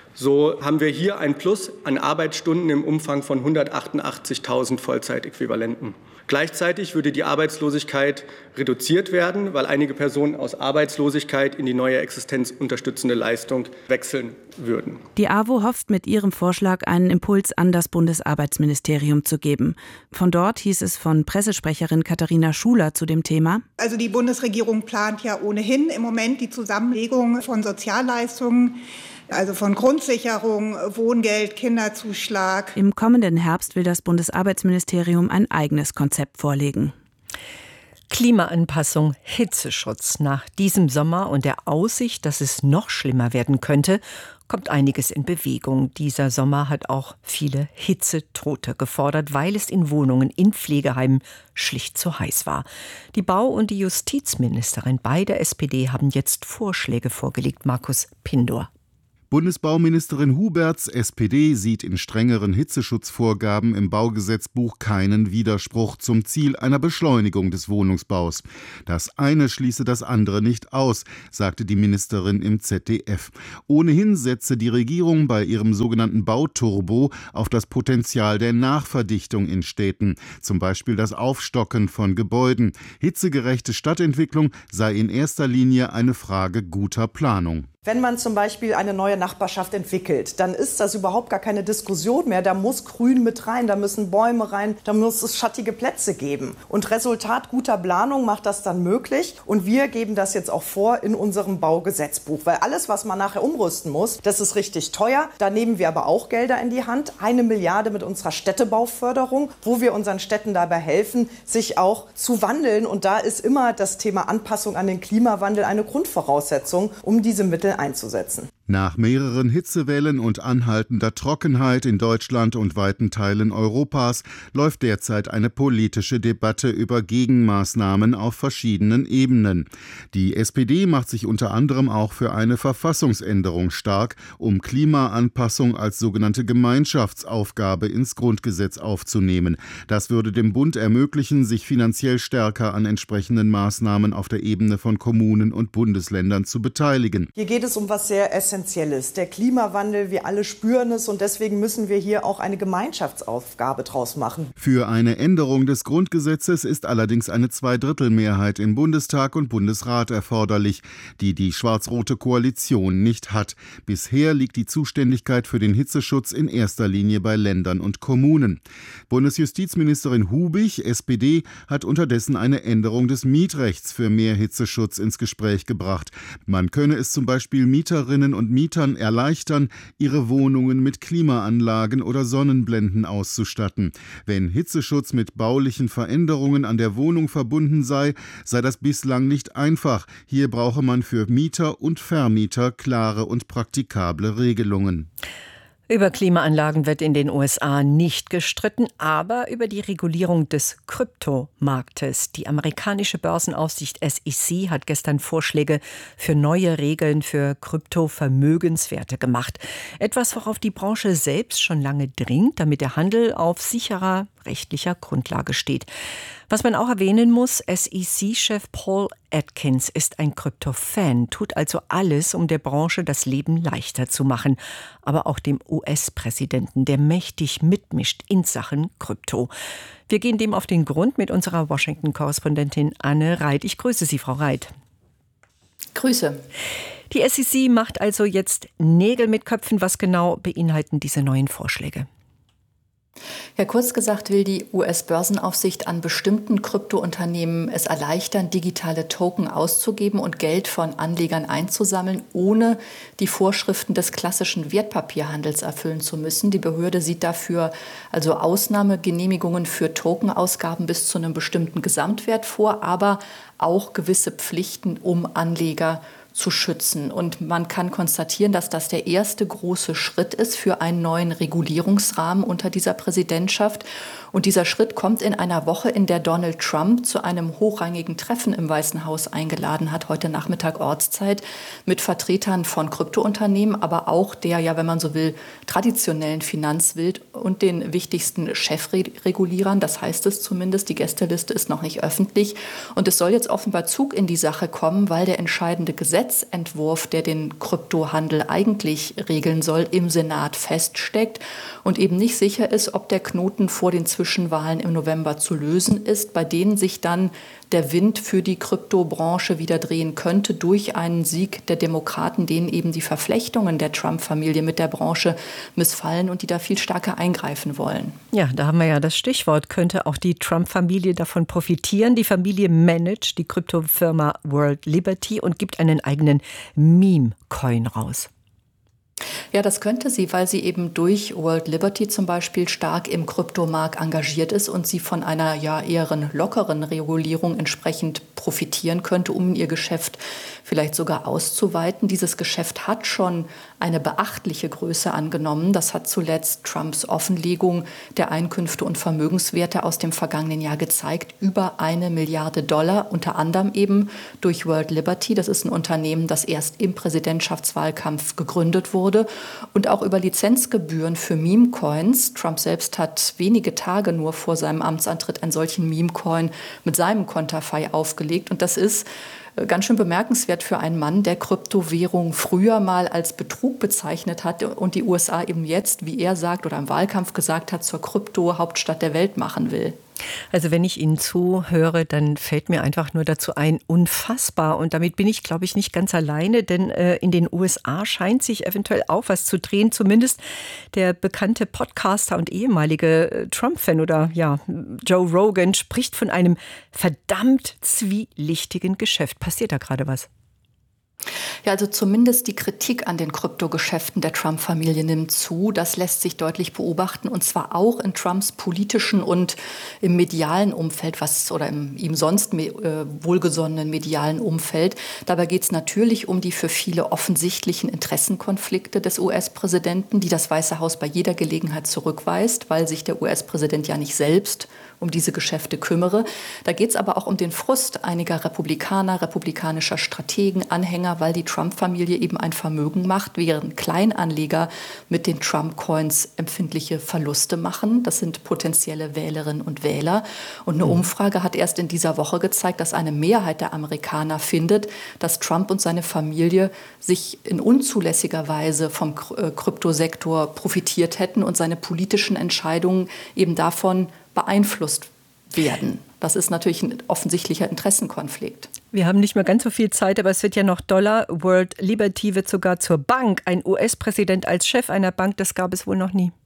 So haben wir hier ein Plus an Arbeitsstunden im Umfang von hundertachtundachtzigtausend Vollzeitäquivalenten. Gleichzeitig würde die Arbeitslosigkeit reduziert werden, weil einige Personen aus Arbeitslosigkeit in die neue existenzunterstützende Leistung wechseln würden. Die A W O hofft mit ihrem Vorschlag einen Impuls an das Bundesarbeitsministerium zu geben. Von dort hieß es von Pressesprecherin Katharina Schuler zu dem Thema: Also die Bundesregierung plant ja ohnehin im Moment die Zusammenlegung von Sozialleistungen, also von Grundsicherung, Wohngeld, Kinderzuschlag. Im kommenden Herbst will das Bundesarbeitsministerium ein eigenes Konzept vorlegen. Klimaanpassung, Hitzeschutz. Nach diesem Sommer und der Aussicht, dass es noch schlimmer werden könnte, kommt einiges in Bewegung. Dieser Sommer hat auch viele Hitzetote gefordert, weil es in Wohnungen, in Pflegeheimen schlicht zu heiß war. Die Bau- und die Justizministerin bei der S P D haben jetzt Vorschläge vorgelegt. Markus Pindor. Bundesbauministerin Huberts S P D sieht in strengeren Hitzeschutzvorgaben im Baugesetzbuch keinen Widerspruch zum Ziel einer Beschleunigung des Wohnungsbaus. Das eine schließe das andere nicht aus, sagte die Ministerin im Z D F. Ohnehin setze die Regierung bei ihrem sogenannten Bauturbo auf das Potenzial der Nachverdichtung in Städten, zum Beispiel das Aufstocken von Gebäuden. Hitzegerechte Stadtentwicklung sei in erster Linie eine Frage guter Planung. Wenn man zum Beispiel eine neue Nachbarschaft entwickelt, dann ist das überhaupt gar keine Diskussion mehr. Da muss Grün mit rein, da müssen Bäume rein, da muss es schattige Plätze geben. Und Resultat guter Planung macht das dann möglich. Und wir geben das jetzt auch vor in unserem Baugesetzbuch. Weil alles, was man nachher umrüsten muss, das ist richtig teuer. Da nehmen wir aber auch Gelder in die Hand. Eine Milliarde mit unserer Städtebauförderung, wo wir unseren Städten dabei helfen, sich auch zu wandeln. Und da ist immer das Thema Anpassung an den Klimawandel eine Grundvoraussetzung, um diese Mittel einzusetzen. Nach mehreren Hitzewellen und anhaltender Trockenheit in Deutschland und weiten Teilen Europas läuft derzeit eine politische Debatte über Gegenmaßnahmen auf verschiedenen Ebenen. Die S P D macht sich unter anderem auch für eine Verfassungsänderung stark, um Klimaanpassung als sogenannte Gemeinschaftsaufgabe ins Grundgesetz aufzunehmen. Das würde dem Bund ermöglichen, sich finanziell stärker an entsprechenden Maßnahmen auf der Ebene von Kommunen und Bundesländern zu beteiligen. Hier geht es um was sehr Essentielles. Der Klimawandel, wir alle spüren es und deswegen müssen wir hier auch eine Gemeinschaftsaufgabe draus machen. Für eine Änderung des Grundgesetzes ist allerdings eine Zweidrittelmehrheit im Bundestag und Bundesrat erforderlich, die die schwarz-rote Koalition nicht hat. Bisher liegt die Zuständigkeit für den Hitzeschutz in erster Linie bei Ländern und Kommunen. Bundesjustizministerin Hubig, S P D, hat unterdessen eine Änderung des Mietrechts für mehr Hitzeschutz ins Gespräch gebracht. Man könne es zum Beispiel Mieterinnen und Mietern erleichtern, ihre Wohnungen mit Klimaanlagen oder Sonnenblenden auszustatten. Wenn Hitzeschutz mit baulichen Veränderungen an der Wohnung verbunden sei, sei das bislang nicht einfach. Hier brauche man für Mieter und Vermieter klare und praktikable Regelungen. Über Klimaanlagen wird in den U S A nicht gestritten, aber über die Regulierung des Kryptomarktes. Die amerikanische Börsenaufsicht S E C hat gestern Vorschläge für neue Regeln für Kryptovermögenswerte gemacht. Etwas, worauf die Branche selbst schon lange dringt, damit der Handel auf sicherer rechtlicher Grundlage steht. Was man auch erwähnen muss, S E C-Chef Paul Atkins ist ein Krypto-Fan, tut also alles, um der Branche das Leben leichter zu machen. Aber auch dem U S-Präsidenten, der mächtig mitmischt in Sachen Krypto. Wir gehen dem auf den Grund mit unserer Washington-Korrespondentin Anne Reit. Ich grüße Sie, Frau Reit. Grüße. Die S E C macht also jetzt Nägel mit Köpfen. Was genau beinhalten diese neuen Vorschläge? Ja, kurz gesagt will die U S-Börsenaufsicht an bestimmten Kryptounternehmen es erleichtern, digitale Token auszugeben und Geld von Anlegern einzusammeln, ohne die Vorschriften des klassischen Wertpapierhandels erfüllen zu müssen. Die Behörde sieht dafür also Ausnahmegenehmigungen für Tokenausgaben bis zu einem bestimmten Gesamtwert vor, aber auch gewisse Pflichten, um Anleger zu schützen. Und man kann konstatieren, dass das der erste große Schritt ist für einen neuen Regulierungsrahmen unter dieser Präsidentschaft. Und dieser Schritt kommt in einer Woche, in der Donald Trump zu einem hochrangigen Treffen im Weißen Haus eingeladen hat, heute Nachmittag Ortszeit, mit Vertretern von Kryptounternehmen, aber auch der, ja, wenn man so will, traditionellen Finanzwelt und den wichtigsten Chefregulierern. Das heißt es zumindest, die Gästeliste ist noch nicht öffentlich. Und es soll jetzt offenbar Zug in die Sache kommen, weil der entscheidende Gesetzentwurf, der den Kryptohandel eigentlich regeln soll, im Senat feststeckt und eben nicht sicher ist, ob der Knoten vor den Zwischenwahlen im November zu lösen ist, bei denen sich dann der Wind für die Kryptobranche wieder drehen könnte durch einen Sieg der Demokraten, denen eben die Verflechtungen der Trump-Familie mit der Branche missfallen und die da viel stärker eingreifen wollen. Ja, da haben wir ja das Stichwort. Könnte auch die Trump-Familie davon profitieren? Die Familie managt die Kryptofirma World Liberty und gibt einen eigenen Meme-Coin raus. Ja, das könnte sie, weil sie eben durch World Liberty zum Beispiel stark im Kryptomarkt engagiert ist und sie von einer ja eher lockeren Regulierung entsprechend profitieren könnte, um ihr Geschäft vielleicht sogar auszuweiten. Dieses Geschäft hat schon eine beachtliche Größe angenommen. Das hat zuletzt Trumps Offenlegung der Einkünfte und Vermögenswerte aus dem vergangenen Jahr gezeigt. Über eine Milliarde Dollar, unter anderem eben durch World Liberty. Das ist ein Unternehmen, das erst im Präsidentschaftswahlkampf gegründet wurde. Und auch über Lizenzgebühren für Meme-Coins. Trump selbst hat wenige Tage nur vor seinem Amtsantritt einen solchen Meme-Coin mit seinem Konterfei aufgelegt. Und das ist ganz schön bemerkenswert für einen Mann, der Kryptowährung früher mal als Betrug bezeichnet hat und die U S A eben jetzt, wie er sagt oder im Wahlkampf gesagt hat, zur Krypto-Hauptstadt der Welt machen will. Also wenn ich Ihnen zuhöre, dann fällt mir einfach nur dazu ein, unfassbar. Und damit bin ich, glaube ich, nicht ganz alleine, denn äh, in den U S A scheint sich eventuell auch was zu drehen. Zumindest der bekannte Podcaster und ehemalige äh, Trump-Fan oder ja, Joe Rogan spricht von einem verdammt zwielichtigen Geschäft. Passiert da gerade was? Ja, also zumindest die Kritik an den Kryptogeschäften der Trump-Familie nimmt zu. Das lässt sich deutlich beobachten, und zwar auch in Trumps politischen und im medialen Umfeld, was oder im ihm sonst äh, wohlgesonnenen medialen Umfeld. Dabei geht es natürlich um die für viele offensichtlichen Interessenkonflikte des U S-Präsidenten, die das Weiße Haus bei jeder Gelegenheit zurückweist, weil sich der U S-Präsident ja nicht selbst um diese Geschäfte kümmere. Da geht es aber auch um den Frust einiger Republikaner, republikanischer Strategen, Anhänger, weil die Trump-Familie eben ein Vermögen macht, während Kleinanleger mit den Trump-Coins empfindliche Verluste machen. Das sind potenzielle Wählerinnen und Wähler. Und eine Umfrage hat erst in dieser Woche gezeigt, dass eine Mehrheit der Amerikaner findet, dass Trump und seine Familie sich in unzulässiger Weise vom Kryptosektor profitiert hätten und seine politischen Entscheidungen eben davon beeinflusst werden. Das ist natürlich ein offensichtlicher Interessenkonflikt. Wir haben nicht mehr ganz so viel Zeit, aber es wird ja noch Dollar. World Liberty wird sogar zur Bank. Ein U S-Präsident als Chef einer Bank, das gab es wohl noch nie.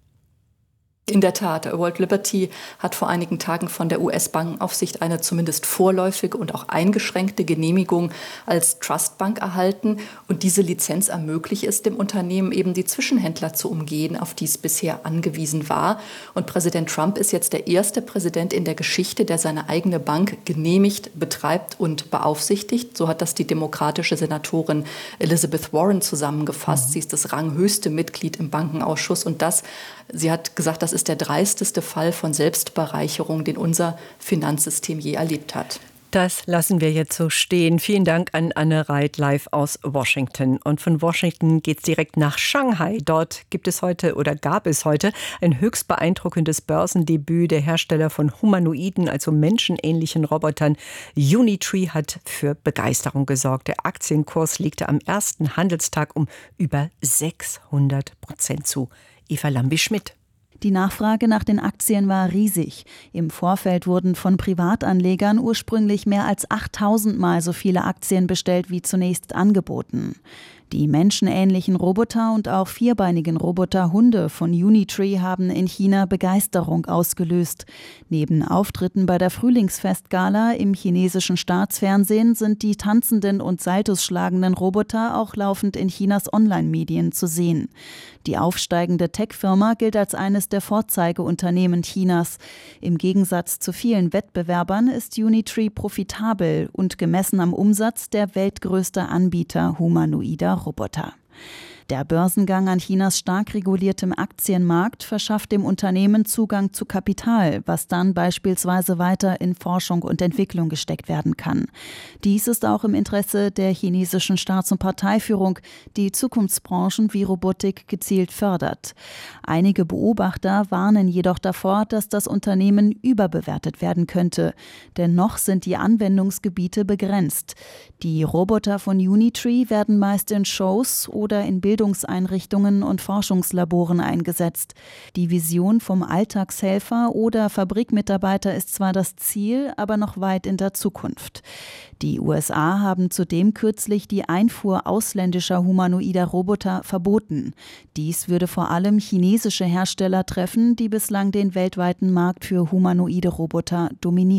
In der Tat, World Liberty hat vor einigen Tagen von der U S-Bankenaufsicht eine zumindest vorläufige und auch eingeschränkte Genehmigung als Trustbank erhalten. Und diese Lizenz ermöglicht es dem Unternehmen eben, die Zwischenhändler zu umgehen, auf die es bisher angewiesen war. Und Präsident Trump ist jetzt der erste Präsident in der Geschichte, der seine eigene Bank genehmigt, betreibt und beaufsichtigt. So hat das die demokratische Senatorin Elizabeth Warren zusammengefasst. Mhm. Sie ist das ranghöchste Mitglied im Bankenausschuss. Und das, sie hat gesagt, das ist der dreisteste Fall von Selbstbereicherung, den unser Finanzsystem je erlebt hat. Das lassen wir jetzt so stehen. Vielen Dank an Anne Reit live aus Washington. Und von Washington geht's direkt nach Shanghai. Dort gibt es heute oder gab es heute ein höchst beeindruckendes Börsendebüt. Der Hersteller von humanoiden, also menschenähnlichen Robotern Unitree hat für Begeisterung gesorgt. Der Aktienkurs legte am ersten Handelstag um über sechshundert Prozent zu. Eva Lambi-Schmidt. Die Nachfrage nach den Aktien war riesig. Im Vorfeld wurden von Privatanlegern ursprünglich mehr als achttausend Mal so viele Aktien bestellt wie zunächst angeboten. Die menschenähnlichen Roboter und auch vierbeinigen Roboterhunde von Unitree haben in China Begeisterung ausgelöst. Neben Auftritten bei der Frühlingsfestgala im chinesischen Staatsfernsehen sind die tanzenden und Saltos schlagenden Roboter auch laufend in Chinas Online-Medien zu sehen. Die aufsteigende Tech-Firma gilt als eines der Vorzeigeunternehmen Chinas. Im Gegensatz zu vielen Wettbewerbern ist Unitree profitabel und gemessen am Umsatz der weltgrößte Anbieter humanoider Roboter. Der Börsengang an Chinas stark reguliertem Aktienmarkt verschafft dem Unternehmen Zugang zu Kapital, was dann beispielsweise weiter in Forschung und Entwicklung gesteckt werden kann. Dies ist auch im Interesse der chinesischen Staats- und Parteiführung, die Zukunftsbranchen wie Robotik gezielt fördert. Einige Beobachter warnen jedoch davor, dass das Unternehmen überbewertet werden könnte, denn noch sind die Anwendungsgebiete begrenzt. Die Roboter von Unitree werden meist in Shows oder in Bildungseinrichtungen und Forschungslaboren eingesetzt. Die Vision vom Alltagshelfer oder Fabrikmitarbeiter ist zwar das Ziel, aber noch weit in der Zukunft. Die U S A haben zudem kürzlich die Einfuhr ausländischer humanoider Roboter verboten. Dies würde vor allem chinesische Hersteller treffen, die bislang den weltweiten Markt für humanoide Roboter dominieren.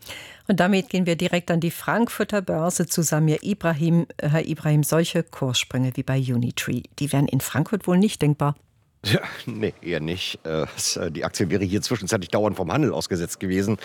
Und damit gehen wir direkt an die Frankfurter Börse zu Samir Ibrahim. Herr Ibrahim, solche Kurssprünge wie bei Unitree, die wären in Frankfurt wohl nicht denkbar. Ja, nee, eher nicht. Die Aktie wäre hier zwischenzeitlich dauernd vom Handel ausgesetzt gewesen.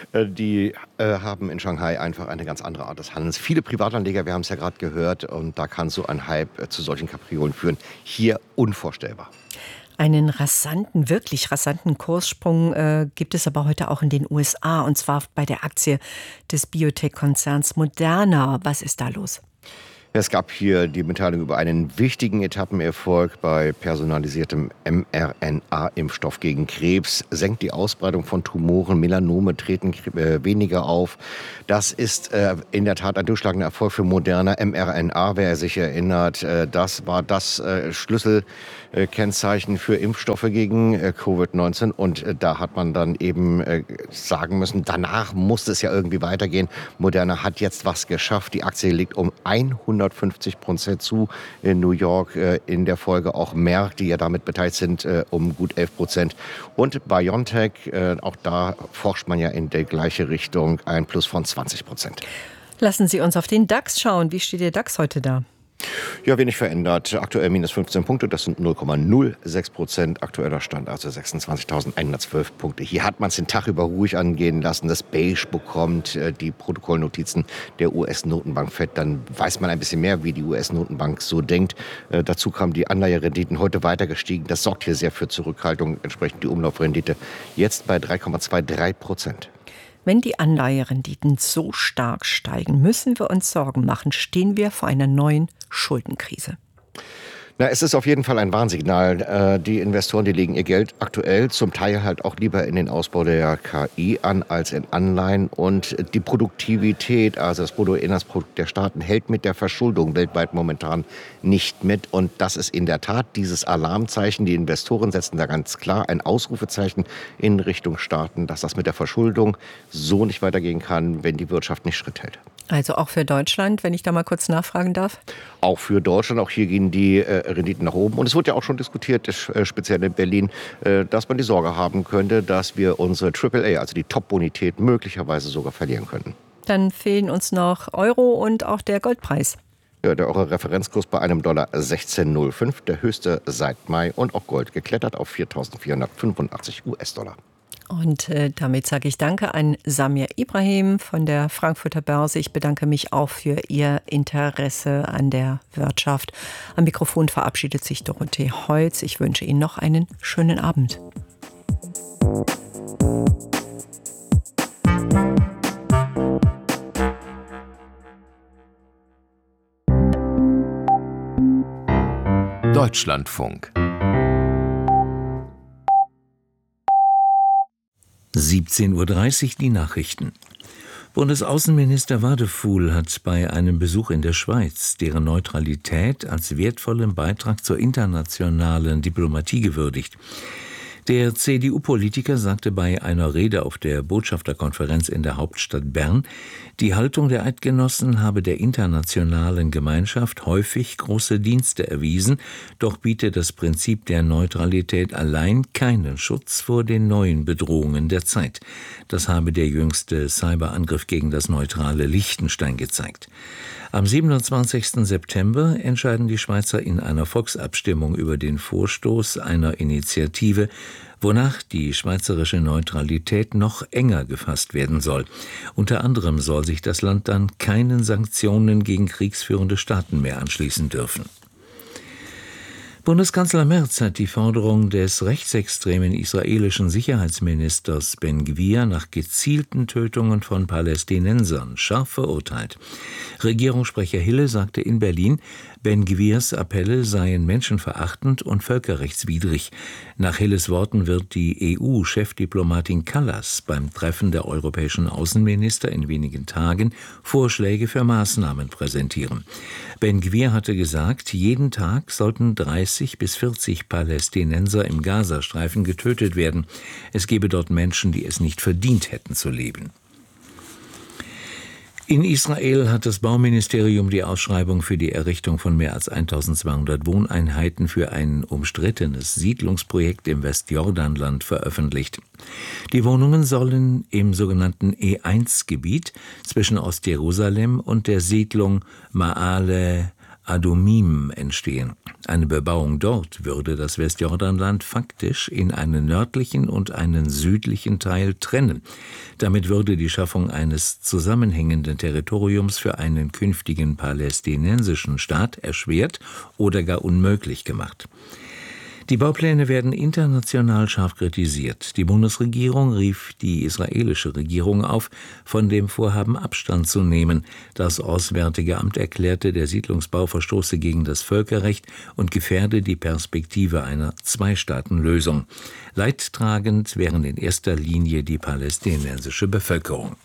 Die haben in Shanghai einfach eine ganz andere Art des Handelns. Viele Privatanleger, wir haben es ja gerade gehört, und da kann so ein Hype zu solchen Kapriolen führen. Hier unvorstellbar. Einen rasanten, wirklich rasanten Kurssprung äh, gibt es aber heute auch in den U S A, und zwar bei der Aktie des Biotech-Konzerns Moderna. Was ist da los? Es gab hier die Mitteilung über einen wichtigen Etappenerfolg bei personalisiertem mRNA-Impfstoff gegen Krebs. Senkt die Ausbreitung von Tumoren, Melanome treten äh, weniger auf. Das ist äh, in der Tat ein durchschlagender Erfolg für Moderna. mRNA, wer sich erinnert, äh, das war das äh, Schlüsselkennzeichen für Impfstoffe gegen äh, Covid neunzehn. Und äh, da hat man dann eben äh, sagen müssen, danach musste es ja irgendwie weitergehen. Moderna hat jetzt was geschafft. Die Aktie liegt um hundertfünfzig Prozent zu in New York, äh, in der Folge auch Merck, die ja damit beteiligt sind, äh, um gut elf Prozent. Und BioNTech, äh, auch da forscht man ja in die gleiche Richtung, ein Plus von zwanzig Prozent. Lassen Sie uns auf den DAX schauen. Wie steht der DAX heute da? Ja, wenig verändert. Aktuell minus fünfzehn Punkte, das sind null Komma null sechs Prozent. Aktueller Stand also sechsundzwanzigtausendeinhundertzwölf Punkte. Hier hat man es den Tag über ruhig angehen lassen. Das Beige bekommt äh, die Protokollnotizen der U S-Notenbank Fed. Dann weiß man ein bisschen mehr, wie die U S-Notenbank so denkt. Äh, dazu kamen die Anleiherenditen heute weiter gestiegen. Das sorgt hier sehr für Zurückhaltung. Entsprechend die Umlaufrendite jetzt bei drei Komma dreiundzwanzig Prozent. Wenn die Anleiherenditen so stark steigen, müssen wir uns Sorgen machen. Stehen wir vor einer neuen Schuldenkrise? Na, es ist auf jeden Fall ein Warnsignal. Die Investoren, die legen ihr Geld aktuell zum Teil halt auch lieber in den Ausbau der K I an als in Anleihen. Und die Produktivität, also das Bruttoinlandsprodukt der Staaten, hält mit der Verschuldung weltweit momentan nicht mit. Und das ist in der Tat dieses Alarmzeichen. Die Investoren setzen da ganz klar ein Ausrufezeichen in Richtung Staaten, dass das mit der Verschuldung so nicht weitergehen kann, wenn die Wirtschaft nicht Schritt hält. Also auch für Deutschland, wenn ich da mal kurz nachfragen darf? Auch für Deutschland, auch hier gehen die äh, Renditen nach oben. Und es wird ja auch schon diskutiert, äh, speziell in Berlin, äh, dass man die Sorge haben könnte, dass wir unsere Triple A, also die Top-Bonität, möglicherweise sogar verlieren könnten. Dann fehlen uns noch Euro und auch der Goldpreis. Ja, der Euro-Referenzkurs bei einem Dollar sechzehn Komma null fünf, der höchste seit Mai, und auch Gold geklettert auf viertausendvierhundertfünfundachtzig US-Dollar. Und äh, damit sage ich Danke an Samir Ibrahim von der Frankfurter Börse. Ich bedanke mich auch für Ihr Interesse an der Wirtschaft. Am Mikrofon verabschiedet sich Dorothee Holz. Ich wünsche Ihnen noch einen schönen Abend. Deutschlandfunk. siebzehn Uhr dreißig die Nachrichten. Bundesaußenminister Wadefuhl hat bei einem Besuch in der Schweiz deren Neutralität als wertvollen Beitrag zur internationalen Diplomatie gewürdigt. Der C D U-Politiker sagte bei einer Rede auf der Botschafterkonferenz in der Hauptstadt Bern, die Haltung der Eidgenossen habe der internationalen Gemeinschaft häufig große Dienste erwiesen, doch biete das Prinzip der Neutralität allein keinen Schutz vor den neuen Bedrohungen der Zeit. Das habe der jüngste Cyberangriff gegen das neutrale Liechtenstein gezeigt. Am siebenundzwanzigsten September entscheiden die Schweizer in einer Volksabstimmung über den Vorstoß einer Initiative, wonach die schweizerische Neutralität noch enger gefasst werden soll. Unter anderem soll sich das Land dann keinen Sanktionen gegen kriegsführende Staaten mehr anschließen dürfen. Bundeskanzler Merz hat die Forderung des rechtsextremen israelischen Sicherheitsministers Ben-Gvir nach gezielten Tötungen von Palästinensern scharf verurteilt. Regierungssprecher Hille sagte in Berlin, Ben-Gvirs Appelle seien menschenverachtend und völkerrechtswidrig. Nach Hilles Worten wird die E U-Chefdiplomatin Kallas beim Treffen der europäischen Außenminister in wenigen Tagen Vorschläge für Maßnahmen präsentieren. Ben-Gvir hatte gesagt, jeden Tag sollten dreißig bis vierzig Palästinenser im Gazastreifen getötet werden. Es gebe dort Menschen, die es nicht verdient hätten zu leben. In Israel hat das Bauministerium die Ausschreibung für die Errichtung von mehr als eintausendzweihundert Wohneinheiten für ein umstrittenes Siedlungsprojekt im Westjordanland veröffentlicht. Die Wohnungen sollen im sogenannten E eins Gebiet zwischen Ostjerusalem und der Siedlung Ma'ale Adumim entstehen. Eine Bebauung dort würde das Westjordanland faktisch in einen nördlichen und einen südlichen Teil trennen. Damit würde die Schaffung eines zusammenhängenden Territoriums für einen künftigen palästinensischen Staat erschwert oder gar unmöglich gemacht. Die Baupläne werden international scharf kritisiert. Die Bundesregierung rief die israelische Regierung auf, von dem Vorhaben Abstand zu nehmen. Das Auswärtige Amt erklärte, der Siedlungsbau verstoße gegen das Völkerrecht und gefährde die Perspektive einer Zwei-Staaten-Lösung. Leidtragend wären in erster Linie die palästinensische Bevölkerung.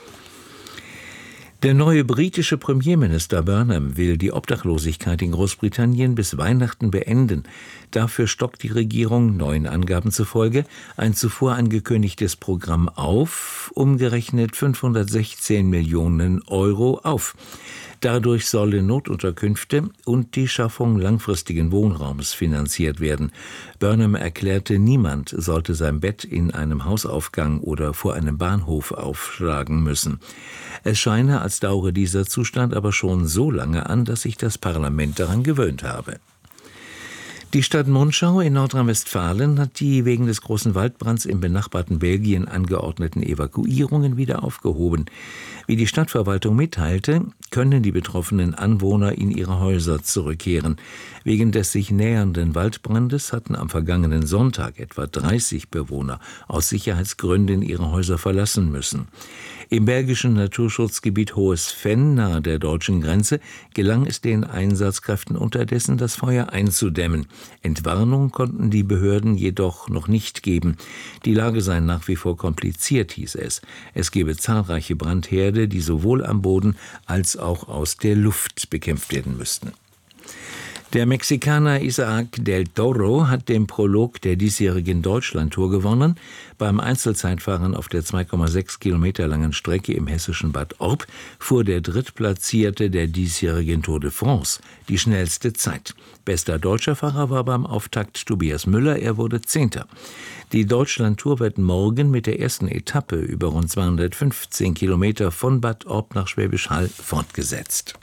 Der neue britische Premierminister Burnham will die Obdachlosigkeit in Großbritannien bis Weihnachten beenden. Dafür stockt die Regierung, neuen Angaben zufolge, ein zuvor angekündigtes Programm auf, umgerechnet fünfhundertsechzehn Millionen Euro auf. Dadurch sollen Notunterkünfte und die Schaffung langfristigen Wohnraums finanziert werden. Burnham erklärte, niemand sollte sein Bett in einem Hausaufgang oder vor einem Bahnhof aufschlagen müssen. Es scheine, als dauere dieser Zustand aber schon so lange an, dass sich das Parlament daran gewöhnt habe. Die Stadt Monschau in Nordrhein-Westfalen hat die wegen des großen Waldbrands im benachbarten Belgien angeordneten Evakuierungen wieder aufgehoben. Wie die Stadtverwaltung mitteilte, können die betroffenen Anwohner in ihre Häuser zurückkehren. Wegen des sich nähernden Waldbrandes hatten am vergangenen Sonntag etwa dreißig Bewohner aus Sicherheitsgründen ihre Häuser verlassen müssen. Im belgischen Naturschutzgebiet Hohes Venn nahe der deutschen Grenze gelang es den Einsatzkräften unterdessen, das Feuer einzudämmen. Entwarnung konnten die Behörden jedoch noch nicht geben. Die Lage sei nach wie vor kompliziert, hieß es. Es gebe zahlreiche Brandherde, die sowohl am Boden als auch aus der Luft bekämpft werden müssten. Der Mexikaner Isaac del Toro hat den Prolog der diesjährigen Deutschlandtour gewonnen. Beim Einzelzeitfahren auf der zwei Komma sechs Kilometer langen Strecke im hessischen Bad Orb fuhr der Drittplatzierte der diesjährigen Tour de France die schnellste Zeit. Bester deutscher Fahrer war beim Auftakt Tobias Müller, er wurde Zehnter. Die Deutschlandtour wird morgen mit der ersten Etappe über rund zweihundertfünfzehn Kilometer von Bad Orb nach Schwäbisch Hall fortgesetzt.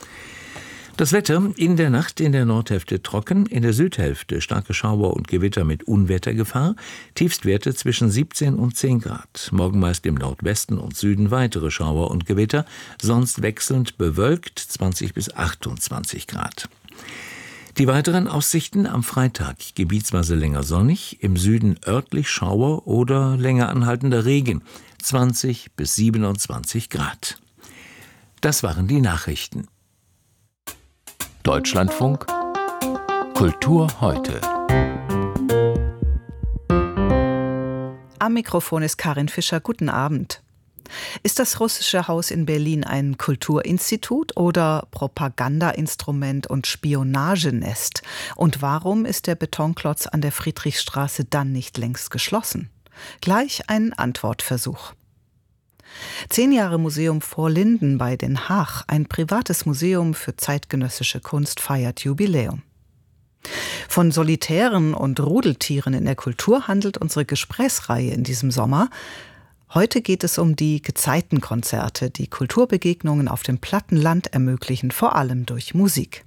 Das Wetter: in der Nacht in der Nordhälfte trocken, in der Südhälfte starke Schauer und Gewitter mit Unwettergefahr, Tiefstwerte zwischen siebzehn und zehn Grad. Morgen meist im Nordwesten und Süden weitere Schauer und Gewitter, sonst wechselnd bewölkt zwanzig bis achtundzwanzig Grad. Die weiteren Aussichten am Freitag: gebietsweise länger sonnig, im Süden örtlich Schauer oder länger anhaltender Regen, zwanzig bis siebenundzwanzig Grad. Das waren die Nachrichten. Deutschlandfunk Kultur heute. Am Mikrofon ist Karin Fischer. Guten Abend. Ist das Russische Haus in Berlin ein Kulturinstitut oder Propagandainstrument und Spionagenest? Und warum ist der Betonklotz an der Friedrichstraße dann nicht längst geschlossen? Gleich ein Antwortversuch. Zehn Jahre Museum Vorlinden bei Den Haag, ein privates Museum für zeitgenössische Kunst, feiert Jubiläum. Von Solitären und Rudeltieren in der Kultur handelt unsere Gesprächsreihe in diesem Sommer. Heute geht es um die Gezeitenkonzerte, die Kulturbegegnungen auf dem platten Land ermöglichen, vor allem durch Musik.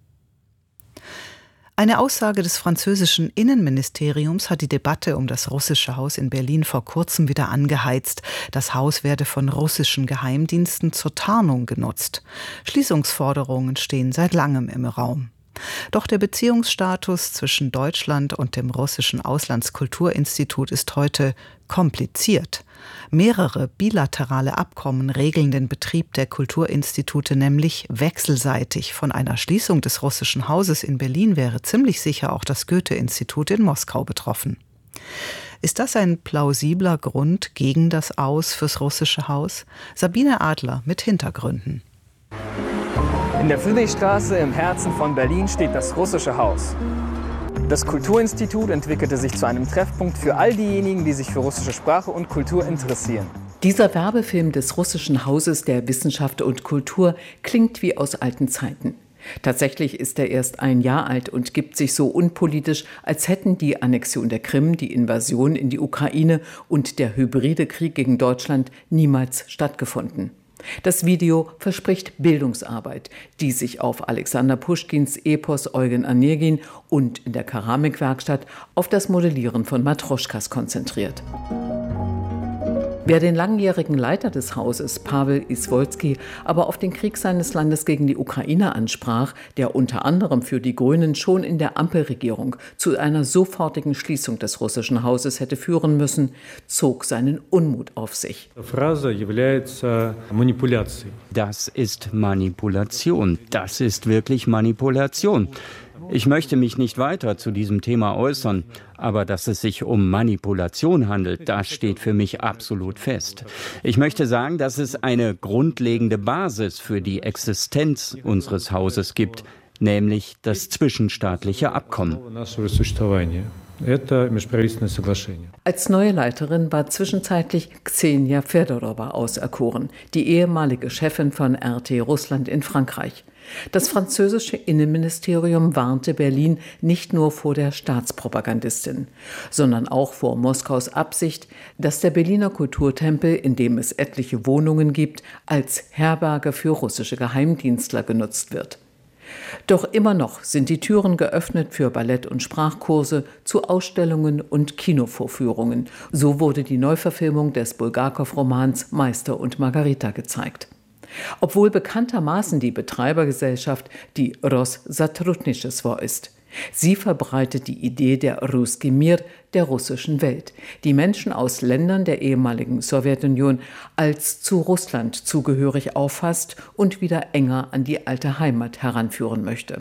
Eine Aussage des französischen Innenministeriums hat die Debatte um das Russische Haus in Berlin vor kurzem wieder angeheizt. Das Haus werde von russischen Geheimdiensten zur Tarnung genutzt. Schließungsforderungen stehen seit langem im Raum. Doch der Beziehungsstatus zwischen Deutschland und dem russischen Auslandskulturinstitut ist heute kompliziert. Mehrere bilaterale Abkommen regeln den Betrieb der Kulturinstitute nämlich wechselseitig. Von einer Schließung des Russischen Hauses in Berlin wäre ziemlich sicher auch das Goethe-Institut in Moskau betroffen. Ist das ein plausibler Grund gegen das Aus fürs Russische Haus? Sabine Adler mit Hintergründen. In der Friedrichstraße im Herzen von Berlin steht das Russische Haus. Das Kulturinstitut entwickelte sich zu einem Treffpunkt für all diejenigen, die sich für russische Sprache und Kultur interessieren. Dieser Werbefilm des russischen Hauses der Wissenschaft und Kultur klingt wie aus alten Zeiten. Tatsächlich ist er erst ein Jahr alt und gibt sich so unpolitisch, als hätten die Annexion der Krim, die Invasion in die Ukraine und der hybride Krieg gegen Deutschland niemals stattgefunden. Das Video verspricht Bildungsarbeit, die sich auf Alexander Puschkins Epos Eugen Onegin und in der Keramikwerkstatt auf das Modellieren von Matroschkas konzentriert. Wer den langjährigen Leiter des Hauses, Pavel Izvolsky, aber auf den Krieg seines Landes gegen die Ukraine ansprach, der unter anderem für die Grünen schon in der Ampelregierung zu einer sofortigen Schließung des russischen Hauses hätte führen müssen, zog seinen Unmut auf sich. Das ist Manipulation. Das ist wirklich Manipulation. Ich möchte mich nicht weiter zu diesem Thema äußern, aber dass es sich um Manipulation handelt, das steht für mich absolut fest. Ich möchte sagen, dass es eine grundlegende Basis für die Existenz unseres Hauses gibt, nämlich das zwischenstaatliche Abkommen. Als neue Leiterin war zwischenzeitlich Ksenia Fedorova auserkoren, die ehemalige Chefin von R T Russland in Frankreich. Das französische Innenministerium warnte Berlin nicht nur vor der Staatspropagandistin, sondern auch vor Moskaus Absicht, dass der Berliner Kulturtempel, in dem es etliche Wohnungen gibt, als Herberge für russische Geheimdienstler genutzt wird. Doch immer noch sind die Türen geöffnet für Ballett- und Sprachkurse, zu Ausstellungen und Kinovorführungen. So wurde die Neuverfilmung des Bulgakow-Romans Meister und Margarita gezeigt. Obwohl bekanntermaßen die Betreibergesellschaft die Rossatrudnichestvo ist. Sie verbreitet die Idee der Russki Mir, der russischen Welt, die Menschen aus Ländern der ehemaligen Sowjetunion als zu Russland zugehörig auffasst und wieder enger an die alte Heimat heranführen möchte.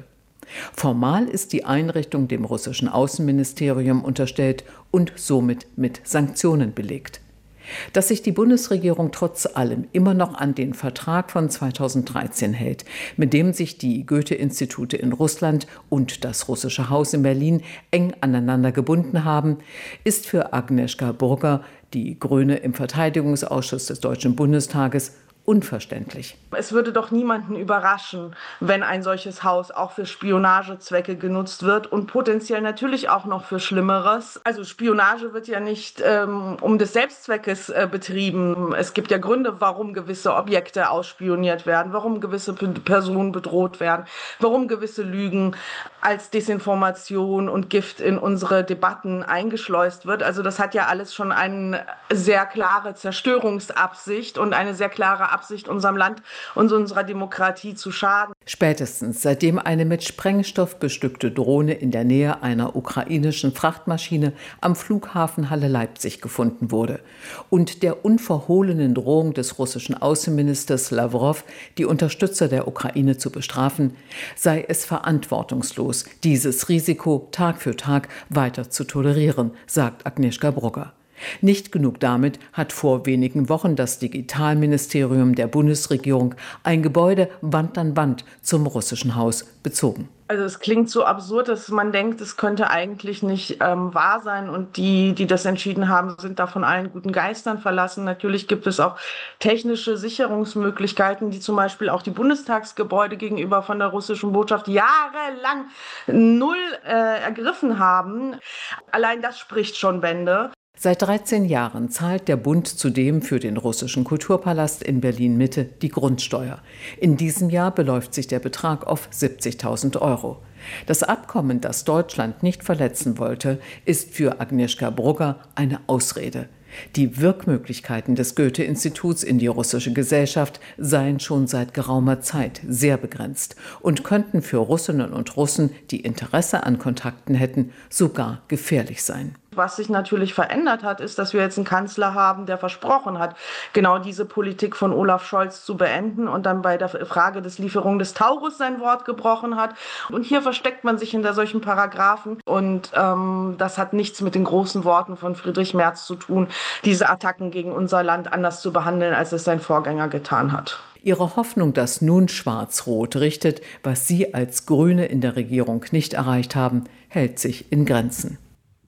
Formal ist die Einrichtung dem russischen Außenministerium unterstellt und somit mit Sanktionen belegt. Dass sich die Bundesregierung trotz allem immer noch an den Vertrag von zweitausenddreizehn hält, mit dem sich die Goethe-Institute in Russland und das Russische Haus in Berlin eng aneinander gebunden haben, ist für Agnieszka Brugger, die Grüne im Verteidigungsausschuss des Deutschen Bundestages, unverständlich. Es würde doch niemanden überraschen, wenn ein solches Haus auch für Spionagezwecke genutzt wird und potenziell natürlich auch noch für Schlimmeres. Also Spionage wird ja nicht ähm, um des Selbstzweckes äh, betrieben. Es gibt ja Gründe, warum gewisse Objekte ausspioniert werden, warum gewisse P- Personen bedroht werden, warum gewisse Lügen als Desinformation und Gift in unsere Debatten eingeschleust wird. Also das hat ja alles schon eine sehr klare Zerstörungsabsicht und eine sehr klare Absicht, unserem Land und unserer Demokratie zu schaden. Spätestens seitdem eine mit Sprengstoff bestückte Drohne in der Nähe einer ukrainischen Frachtmaschine am Flughafen Halle-Leipzig gefunden wurde und der unverhohlenen Drohung des russischen Außenministers Lawrow, die Unterstützer der Ukraine zu bestrafen, sei es verantwortungslos, dieses Risiko Tag für Tag weiter zu tolerieren, sagt Agnieszka Brugger. Nicht genug damit hat vor wenigen Wochen das Digitalministerium der Bundesregierung ein Gebäude Wand an Wand zum russischen Haus bezogen. Also es klingt so absurd, dass man denkt, es könnte eigentlich nicht ähm, wahr sein. Und die, die das entschieden haben, sind da von allen guten Geistern verlassen. Natürlich gibt es auch technische Sicherungsmöglichkeiten, die zum Beispiel auch die Bundestagsgebäude gegenüber von der russischen Botschaft jahrelang null äh, ergriffen haben. Allein das spricht schon Bände. Seit dreizehn Jahren zahlt der Bund zudem für den russischen Kulturpalast in Berlin-Mitte die Grundsteuer. In diesem Jahr beläuft sich der Betrag auf siebzigtausend Euro. Das Abkommen, das Deutschland nicht verletzen wollte, ist für Agnieszka Brugger eine Ausrede. Die Wirkmöglichkeiten des Goethe-Instituts in die russische Gesellschaft seien schon seit geraumer Zeit sehr begrenzt und könnten für Russinnen und Russen, die Interesse an Kontakten hätten, sogar gefährlich sein. Was sich natürlich verändert hat, ist, dass wir jetzt einen Kanzler haben, der versprochen hat, genau diese Politik von Olaf Scholz zu beenden und dann bei der Frage des Lieferung des Taurus sein Wort gebrochen hat. Und hier versteckt man sich hinter solchen Paragraphen. Und ähm, das hat nichts mit den großen Worten von Friedrich Merz zu tun, diese Attacken gegen unser Land anders zu behandeln, als es sein Vorgänger getan hat. Ihre Hoffnung, dass nun Schwarz-Rot richtet, was Sie als Grüne in der Regierung nicht erreicht haben, hält sich in Grenzen.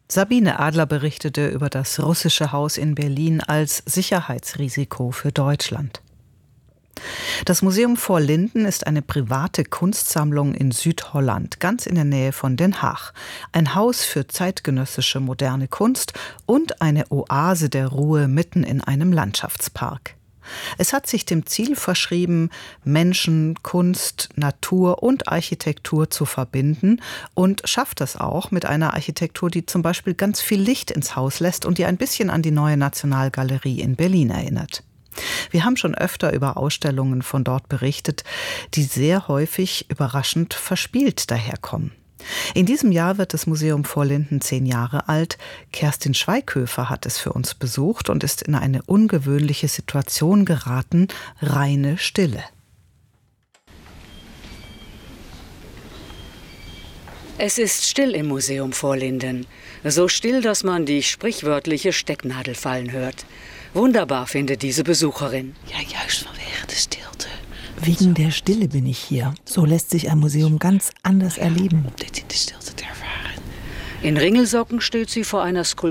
Sabine Adler berichtete über das Russische Haus in Berlin als Sicherheitsrisiko für Deutschland. Das Museum Vorlinden ist eine private Kunstsammlung in Südholland, ganz in der Nähe von Den Haag. Ein Haus für zeitgenössische moderne Kunst und eine Oase der Ruhe mitten in einem Landschaftspark. Es hat sich dem Ziel verschrieben, Menschen, Kunst, Natur und Architektur zu verbinden und schafft das auch mit einer Architektur, die zum Beispiel ganz viel Licht ins Haus lässt und die ein bisschen an die Neue Nationalgalerie in Berlin erinnert. Wir haben schon öfter über Ausstellungen von dort berichtet, die sehr häufig überraschend verspielt daherkommen. In diesem Jahr wird das Museum Vorlinden zehn Jahre alt. Kerstin Schweighöfer hat es für uns besucht und ist in eine ungewöhnliche Situation geraten: reine Stille. Es ist still im Museum Vorlinden. So still, dass man die sprichwörtliche Stecknadel fallen hört. Wunderbar findet diese Besucherin. Ja, juist vanwege de stilte. Wegen der Stille bin ich hier. So lässt sich ein Museum ganz anders erleben. In Ringelsocken steht sie vor einer Skulptur